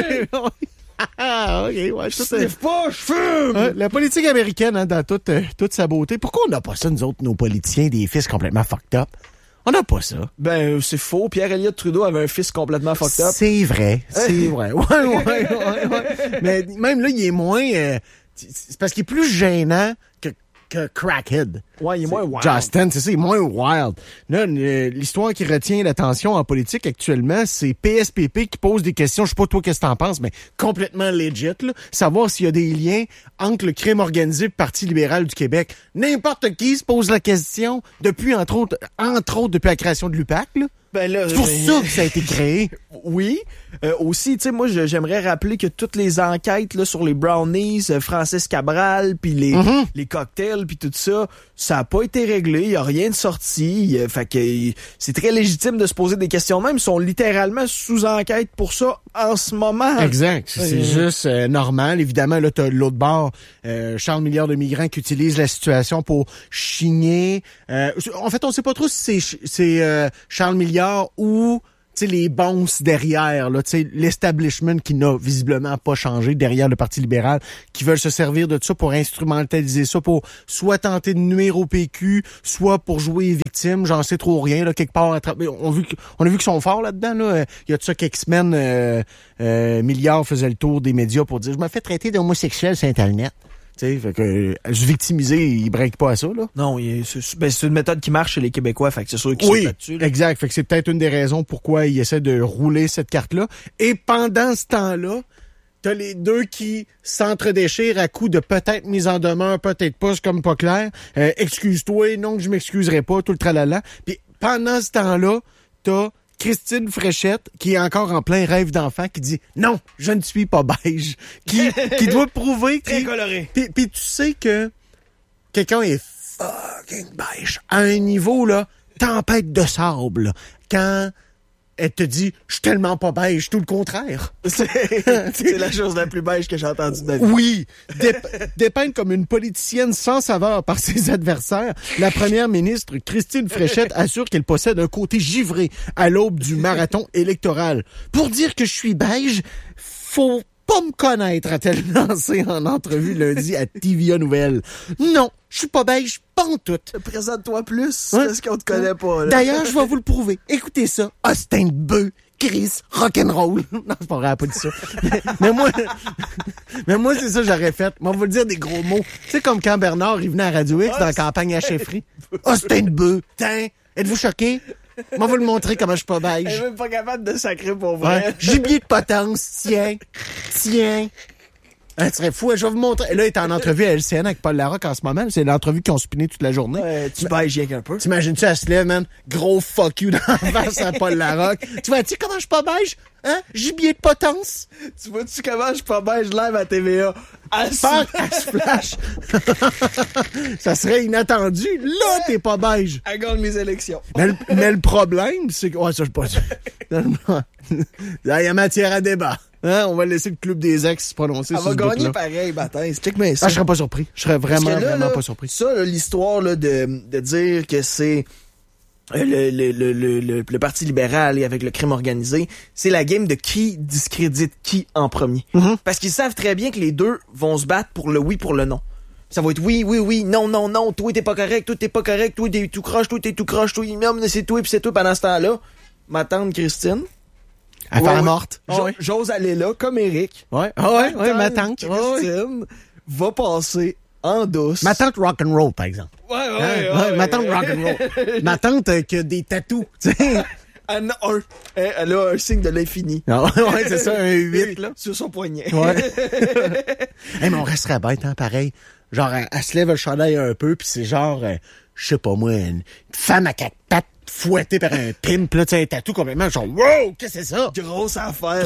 Ah, OK, ouais. Je sniffe pas, je fume. La politique américaine, hein, dans toute sa beauté. Pourquoi on n'a pas ça, nous autres, nos politiciens, des fils complètement fucked up? On n'a pas ça. Ben, c'est faux. Pierre-Elliott Trudeau avait un fils complètement fucked up. C'est vrai. Ouais. Mais même là, il est moins... c'est parce qu'il est plus gênant que Crackhead. Ouais, il est moins wild. Justin, c'est ça, il est moins wild. Là, l'histoire qui retient l'attention en politique actuellement, c'est PSPP qui pose des questions, je sais pas toi qu'est-ce que t'en penses, mais complètement legit, là. Savoir s'il y a des liens entre le crime organisé et le Parti libéral du Québec. N'importe qui se pose la question depuis, entre autres, depuis la création de l'UPAC, là. Ben là, c'est pour ça que ça a été créé. Oui. Aussi, tu sais, moi, j'aimerais rappeler que toutes les enquêtes là sur les brownies, Francis Cabral, puis les cocktails, puis tout ça, ça a pas été réglé. Il y a rien de sorti. Fait que c'est très légitime de se poser des questions. Même, ils sont littéralement sous enquête pour ça en ce moment. Exact. C'est juste normal. Évidemment, là, t'as l'autre bord, Charles Milliard de migrants qui utilisent la situation pour chigner. En fait, on sait pas trop si c'est Charles Milliard ou les bons derrière, là, l'establishment qui n'a visiblement pas changé derrière le Parti libéral, qui veulent se servir de ça pour instrumentaliser ça, pour soit tenter de nuire au PQ, soit pour jouer les victimes, j'en sais trop rien, là, quelque part. On a vu qu'ils sont forts là-dedans, là. Il y a de ça quelques semaines, Milliard faisait le tour des médias pour dire « Je me fais traiter d'homosexuel sur Internet ». Fait que se victimiser, il break pas à ça, là. Non, c'est une méthode qui marche chez les Québécois, fait que c'est sûr qu'ils sont là-dessus. Oui, exact. Fait que c'est peut-être une des raisons pourquoi il essaie de rouler cette carte-là. Et pendant ce temps-là, t'as les deux qui s'entredéchirent à coups de peut-être mise en demeure, peut-être pas, c'est comme pas clair. Excuse-toi, non que je m'excuserai pas, tout le tralala. Puis pendant ce temps-là, t'as Christine Fréchette, qui est encore en plein rêve d'enfant, qui dit « Non, je ne suis pas beige. » Qui doit prouver... Très coloré. Puis tu sais que quelqu'un est fucking beige. À un niveau, là, tempête de sable. Là. Quand elle te dit « Je suis tellement pas beige, tout le contraire. » C'est la chose la plus beige que j'ai entendue de ma vie. Oui. Dépeinte comme une politicienne sans saveur par ses adversaires, la première ministre Christine Fréchette assure qu'elle possède un côté givré à l'aube du marathon électoral. Pour dire que je suis beige, faut pas me connaître, a-t-elle lancé en entrevue lundi à TVA Nouvelles. Non, je suis pas beige, pas en tout. Présente-toi plus, parce qu'on te connaît pas. Là. D'ailleurs, je vais vous le prouver. Écoutez ça. Austin de Bœuf, Chris, rock'n'roll. Non, c'est pas vrai, elle a pas dit ça. mais moi, c'est ça que j'aurais fait. Moi, on va vous dire des gros mots. Tu sais, comme quand Bernard, il venait à Radio X dans la campagne à chefferie. Austin de Bœuf, tiens, êtes-vous choqués? Moi, vous le montrer comment je suis pas beige. Elle est même pas capable de sacrer pour vrai. Ouais. Gibier de potence, tiens. Tu serais fou, je vais vous montrer. Là, il est en entrevue à LCN avec Paul Larocque en ce moment. C'est l'entrevue qu'ils ont spiné toute la journée. Tu beiges rien qu'un peu. T'imagines-tu, elle se lève, man? Gros fuck you dans la face à Paul Larocque. Tu vois-tu comment je suis pas beige? Hein? Gibier de potence. Tu vois-tu comment je suis pas beige live à TVA? Elle se flash. Ça serait inattendu. Là, t'es pas beige. Elle gagne les élections. Mais le problème, c'est que... Ouais, ça, je sais pas... Il y a matière à débat. Hein? On va laisser le club des ex se prononcer sur ce bout-là. Elle va gagner pareil, bâtard. Explique-moi ça. Je serais pas surpris. Je serais vraiment pas surpris. Ça, là, l'histoire là, de dire que c'est le Parti libéral et avec le crime organisé, c'est la game de qui discrédite qui en premier. Mm-hmm. Parce qu'ils savent très bien que les deux vont se battre pour le oui, pour le non. Ça va être oui, non, toi t'es pas correct, toi t'es tout croche, toi, non, c'est toi, puis c'est toi pendant ce temps-là. Ma tante Christine. À faire morte. J'ose aller là, comme Eric. Ouais, ma tante. Christine va passer en douce. Ma tante rock'n'roll, par exemple. Ouais. Ma tante rock'n'roll. Ma tante qui a des tatous, tu sais. Elle a un signe de l'infini. Ouais, c'est ça, un 8, là. Sur son poignet. Ouais. Mais on resterait bête, hein, pareil. Genre, elle se lève le chandail un peu, puis c'est genre, je sais pas moi, une femme à 4 pattes fouettée par un pimp, là, tu sais, un tatou complètement, genre, wow, qu'est-ce que c'est ça? Grosse affaire,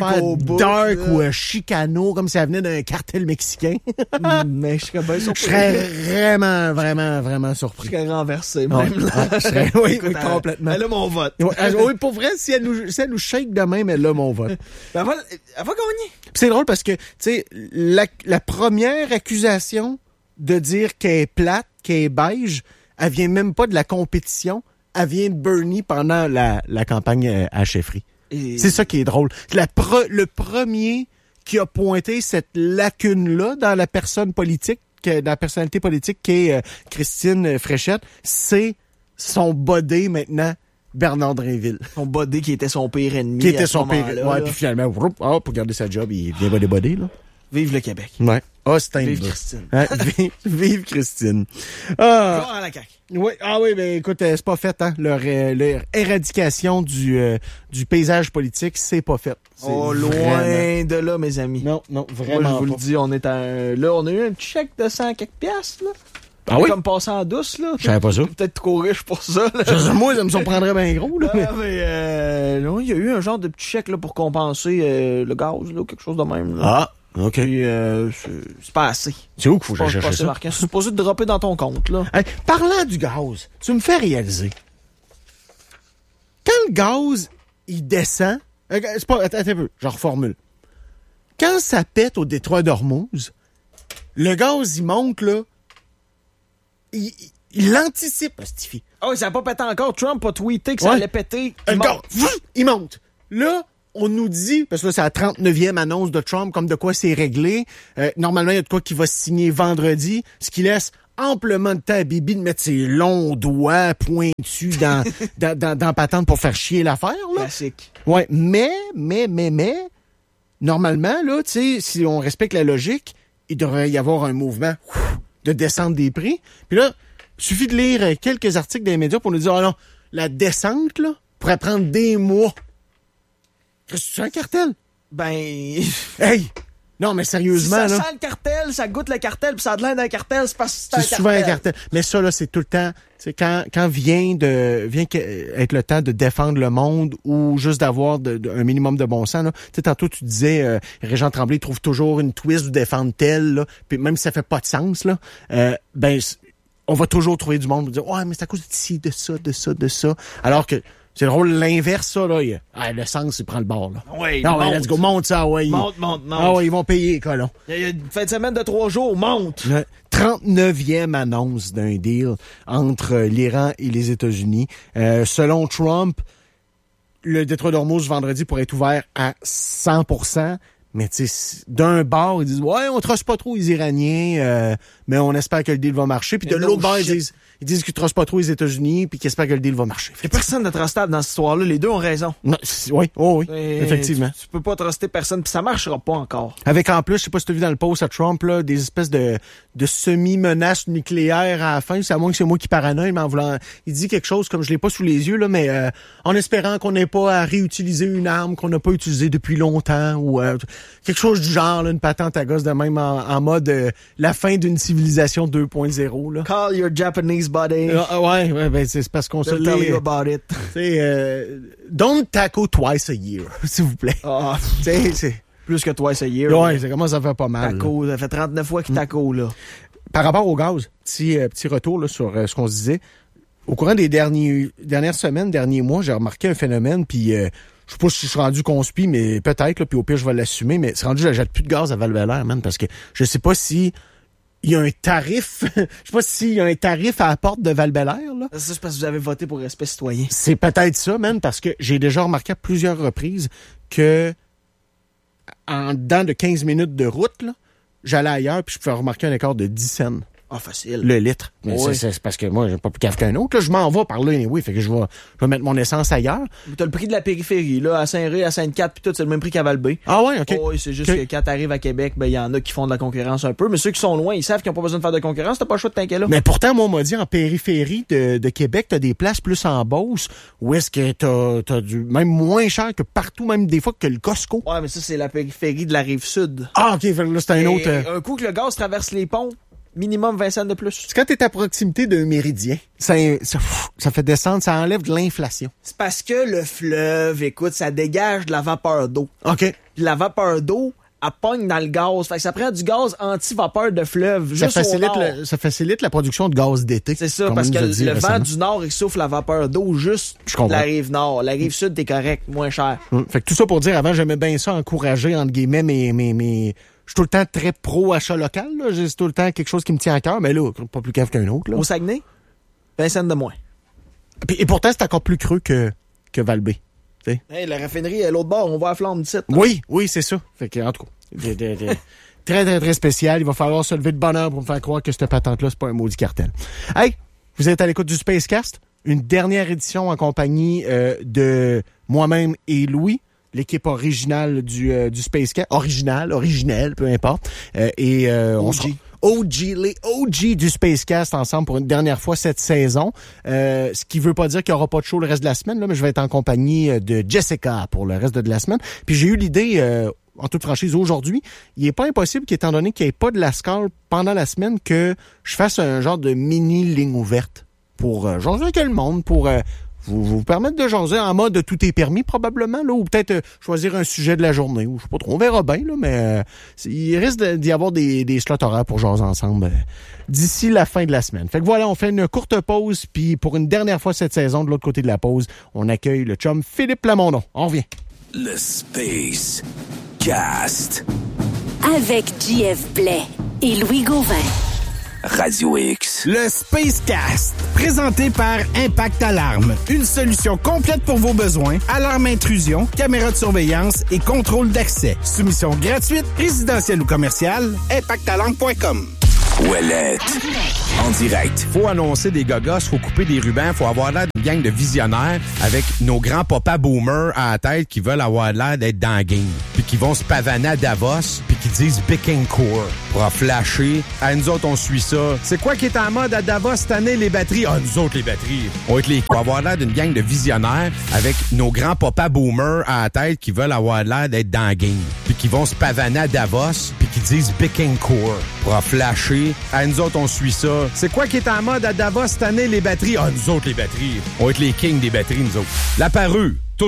dark ou chicano, comme si elle venait d'un cartel mexicain. Mais je serais bien surpris. Je serais vraiment surpris. Je serais renversé, même là. Oui, complètement. Elle a mon vote. Oui, pour vrai, si elle nous shake de même, elle a mon vote. Elle va gagner. Puis c'est drôle parce que, tu sais, la première accusation de dire qu'elle est plate, qu'elle est beige, elle vient même pas de la compétition. Elle vient de Bernie pendant la campagne à chefferie. C'est ça qui est drôle. Le premier qui a pointé cette lacune-là dans la personne politique, dans la personnalité politique qui est Christine Fréchette, c'est son bodé maintenant, Bernard Drinville. Son bodé qui était son pire ennemi. Qui était son pire ennemi. Ouais, puis finalement, pour garder sa job, il vient bodé, là. Vive le Québec. Ouais. Vive Christine. Vive Christine. Encore à la CAQ. Oui, ben écoute, c'est pas fait, hein. Leur éradication du paysage politique, c'est pas fait. Loin de là, mes amis. Non, vraiment. Moi, je vous le dis, on a eu un chèque de 100 quelques piastres, là. Ah oui? Comme passant en douce, là. Je savais pas ça. Peut-être trop riche pour ça, là. Moi, ça me surprendrait bien gros, là. Non, il y a eu un genre de petit chèque, là, pour compenser le gaz, là, quelque chose de même, là. Ah. OK. Puis, c'est pas assez. C'est où qu'il faut que j'aille chercher ça? C'est supposé de dropper dans ton compte, là. Hey, parlant du gaz, tu me fais réaliser. Quand le gaz, il descend... c'est pas... Attends un peu, je reformule. Quand ça pète au détroit d'Ormuz, le gaz, il monte, là. Il anticipe, Stifi. Oh, ça n'a pas pété encore. Trump a tweeté que ça allait péter. Il monte. Là... On nous dit, parce que là, c'est la 39e annonce de Trump, comme de quoi c'est réglé. Normalement, il y a de quoi qui va se signer vendredi, ce qui laisse amplement de temps à Bibi de mettre ses longs doigts pointus dans patente pour faire chier l'affaire, là. Classique. Ouais, mais, normalement, là, tu sais, si on respecte la logique, il devrait y avoir un mouvement de descente des prix. Puis là, il suffit de lire quelques articles des médias pour nous dire, non, la descente, là, pourrait prendre des mois. C'est un cartel? Ben... Hey! Non, mais sérieusement, si ça là... sent le cartel, ça goûte le cartel, puis ça a de l'air d'un cartel, c'est parce que c'est un cartel. C'est souvent un cartel. Mais ça, là, c'est tout le temps... Tu sais, quand vient être le temps de défendre le monde ou juste d'avoir un minimum de bon sens, là. Tu sais, tantôt, tu disais, Régent Tremblay trouve toujours une twist de défendre tel, là. Puis même si ça fait pas de sens, là, on va toujours trouver du monde pour dire, ouais, mais c'est à cause de ci, de ça. Alors que... C'est le rôle l'inverse, ça, là. Le sens, il prend le bord, là. Oui, non, let's go, monte ça, ouais. Monte. Ah ouais, ils vont payer, colon. Il y a une fin de semaine de 3 jours, monte. 39e annonce d'un deal entre l'Iran et les États-Unis. Selon Trump, le détroit d'Ormuz vendredi pourrait être ouvert à 100%. Mais tu sais, d'un bord, ils disent, ouais, on trosse pas trop les Iraniens, mais on espère que le deal va marcher. Puis de l'autre bord, ils disent qu'ils trossent pas trop les États-Unis, puis qu'ils espèrent que le deal va marcher. Il y a personne de trustable dans cette histoire-là. Les deux ont raison. Non, oui, effectivement. Tu peux pas truster personne, puis ça marchera pas encore. Avec en plus, je sais pas si tu as vu dans le post à Trump, là, des espèces de semi-menaces nucléaires à la fin. C'est à moins que c'est moi qui paranoïe, mais en voulant... Il dit quelque chose, comme je l'ai pas sous les yeux, là, mais en espérant qu'on n'ait pas à réutiliser une arme qu'on n'a pas utilisée depuis longtemps, ou quelque chose du genre, là, une patente à gosse de même en mode la fin d'une civilisation 2.0. Là. Call your Japanese buddy. Ouais, c'est parce qu'on se tell you about it. Don't taco twice a year, s'il vous plaît. C'est plus que twice a year. Ouais, ça commence à faire pas mal. Taco, ça fait 39 fois qu'il taco, là. Par rapport au gaz, petit retour là, sur ce qu'on se disait. Au courant des dernières semaines, derniers mois, j'ai remarqué un phénomène, puis je Je sais pas si je suis rendu conspi, mais peut-être, là, puis au pire, je vais l'assumer, mais c'est rendu, je jette plus de gaz à Val-Bélair, man, parce que je sais pas si il y a un tarif, je sais pas s'il y a un tarif à la porte de Val-Bélair, là. Ça, c'est parce que vous avez voté pour respect citoyen. C'est peut-être ça, man, parce que j'ai déjà remarqué à plusieurs reprises que en dedans de 15 minutes de route, là, j'allais ailleurs puis je pouvais remarquer un écart de 10 cents. Ah, facile. Le litre. Mais Oui. c'est parce que moi, j'ai pas plus cave qu'un autre. Là, je m'en vais par là, anyway, fait que je vais mettre mon essence ailleurs. T'as le prix de la périphérie, là, à Saint-Ré, à Sainte-Cat, puis tout, c'est le même prix qu'à Val-B. Ah ouais, OK. Oui, c'est juste que quand t'arrives à Québec, ben, il y en a qui font de la concurrence un peu, mais ceux qui sont loin, ils savent qu'ils n'ont pas besoin de faire de concurrence, t'as pas le choix de t'inquiéter là. Mais pourtant, moi, on m'a dit, en périphérie de Québec, t'as des places plus en Beauce, où est-ce que t'as même moins cher que partout, même des fois que le Costco. Ouais, mais ça, c'est la périphérie de la Rive-Sud. Ah, OK, fait que là, c'est un autre... Un coup que le gaz traverse les ponts, minimum 20 cents de plus. C'est quand t'es à proximité d'un méridien, ça fait descendre, ça enlève de l'inflation. C'est parce que le fleuve, écoute, ça dégage de la vapeur d'eau. OK. Puis la vapeur d'eau, elle pogne dans le gaz. Fait que ça prend du gaz anti-vapeur de fleuve, juste au nord. Ça facilite la production de gaz d'été. C'est ça, comme parce on que nous a dit le vent récemment. du nord, il souffle la vapeur d'eau juste de la rive nord. La rive sud, t'es correct, moins cher. Fait que tout ça pour dire, avant, j'aimais bien ça, encourager, entre guillemets, mes je suis tout le temps très pro-achat local, là. C'est tout le temps quelque chose qui me tient à cœur, mais là, pas plus cave qu'un autre, là. Au Saguenay, 20 cents de moins. Et pourtant, c'est encore plus creux que Val-B. Hey, la raffinerie est l'autre bord, on va à Flamme d'ici. Oui, c'est ça. Fait que, en tout cas, très, très, très spécial. Il va falloir se lever de bonne heure pour me faire croire que cette patente-là, c'est pas un maudit cartel. Hey, vous êtes à l'écoute du Spacecast. Une dernière édition en compagnie de moi-même et Louis, l'équipe originale du Spacecast. Originelle, peu importe. On sera les OG du Spacecast ensemble pour une dernière fois cette saison. Ce qui veut pas dire qu'il y aura pas de show le reste de la semaine, là, mais je vais être en compagnie de Jessica pour le reste de la semaine. Puis j'ai eu l'idée, en toute franchise, aujourd'hui, il est pas impossible qu'étant donné qu'il n'y ait pas de la scale pendant la semaine, que je fasse un genre de mini ligne ouverte pour jaser avec le monde, pour vous permettre de jaser en mode tout est permis probablement, là, ou peut-être choisir un sujet de la journée, ou je sais pas trop, on verra bien, là, mais il risque d'y avoir des slots horaires pour jaser ensemble d'ici la fin de la semaine. Fait que voilà, on fait une courte pause, puis pour une dernière fois cette saison, de l'autre côté de la pause, on accueille le chum Philippe Plamondon. On revient. Le Space Cast. Avec JF Blais et Louis Gauvin. Radio X. Le Spacecast, présenté par Impact Alarme. Une solution complète pour vos besoins. Alarme intrusion, caméra de surveillance et contrôle d'accès. Soumission gratuite, résidentielle ou commerciale. ImpactAlarme.com. Ouellette. En direct. Faut annoncer des gogos, faut couper des rubans, faut avoir l'air d'une gang de visionnaires avec nos grands papas boomers à la tête qui veulent avoir l'air d'être dans la game. Puis qui vont se pavaner à Davos, puis qui disent Bécancour pour en flasher. À nous autres, on suit ça. C'est quoi qui est en mode à Davos cette année, les batteries? Ah, nous autres, les batteries. On va être les... Faut avoir l'air d'une gang de visionnaires avec nos grands papas boomers à la tête qui veulent avoir l'air d'être dans la game. Puis qui vont se pavaner à Davos, puis qui disent Bécancour pour en flasher. À nous autres, on suit ça. C'est quoi qui est en mode à Davos cette année, les batteries? Ah, nous autres, les batteries. On va être les kings des batteries, nous autres. La parure.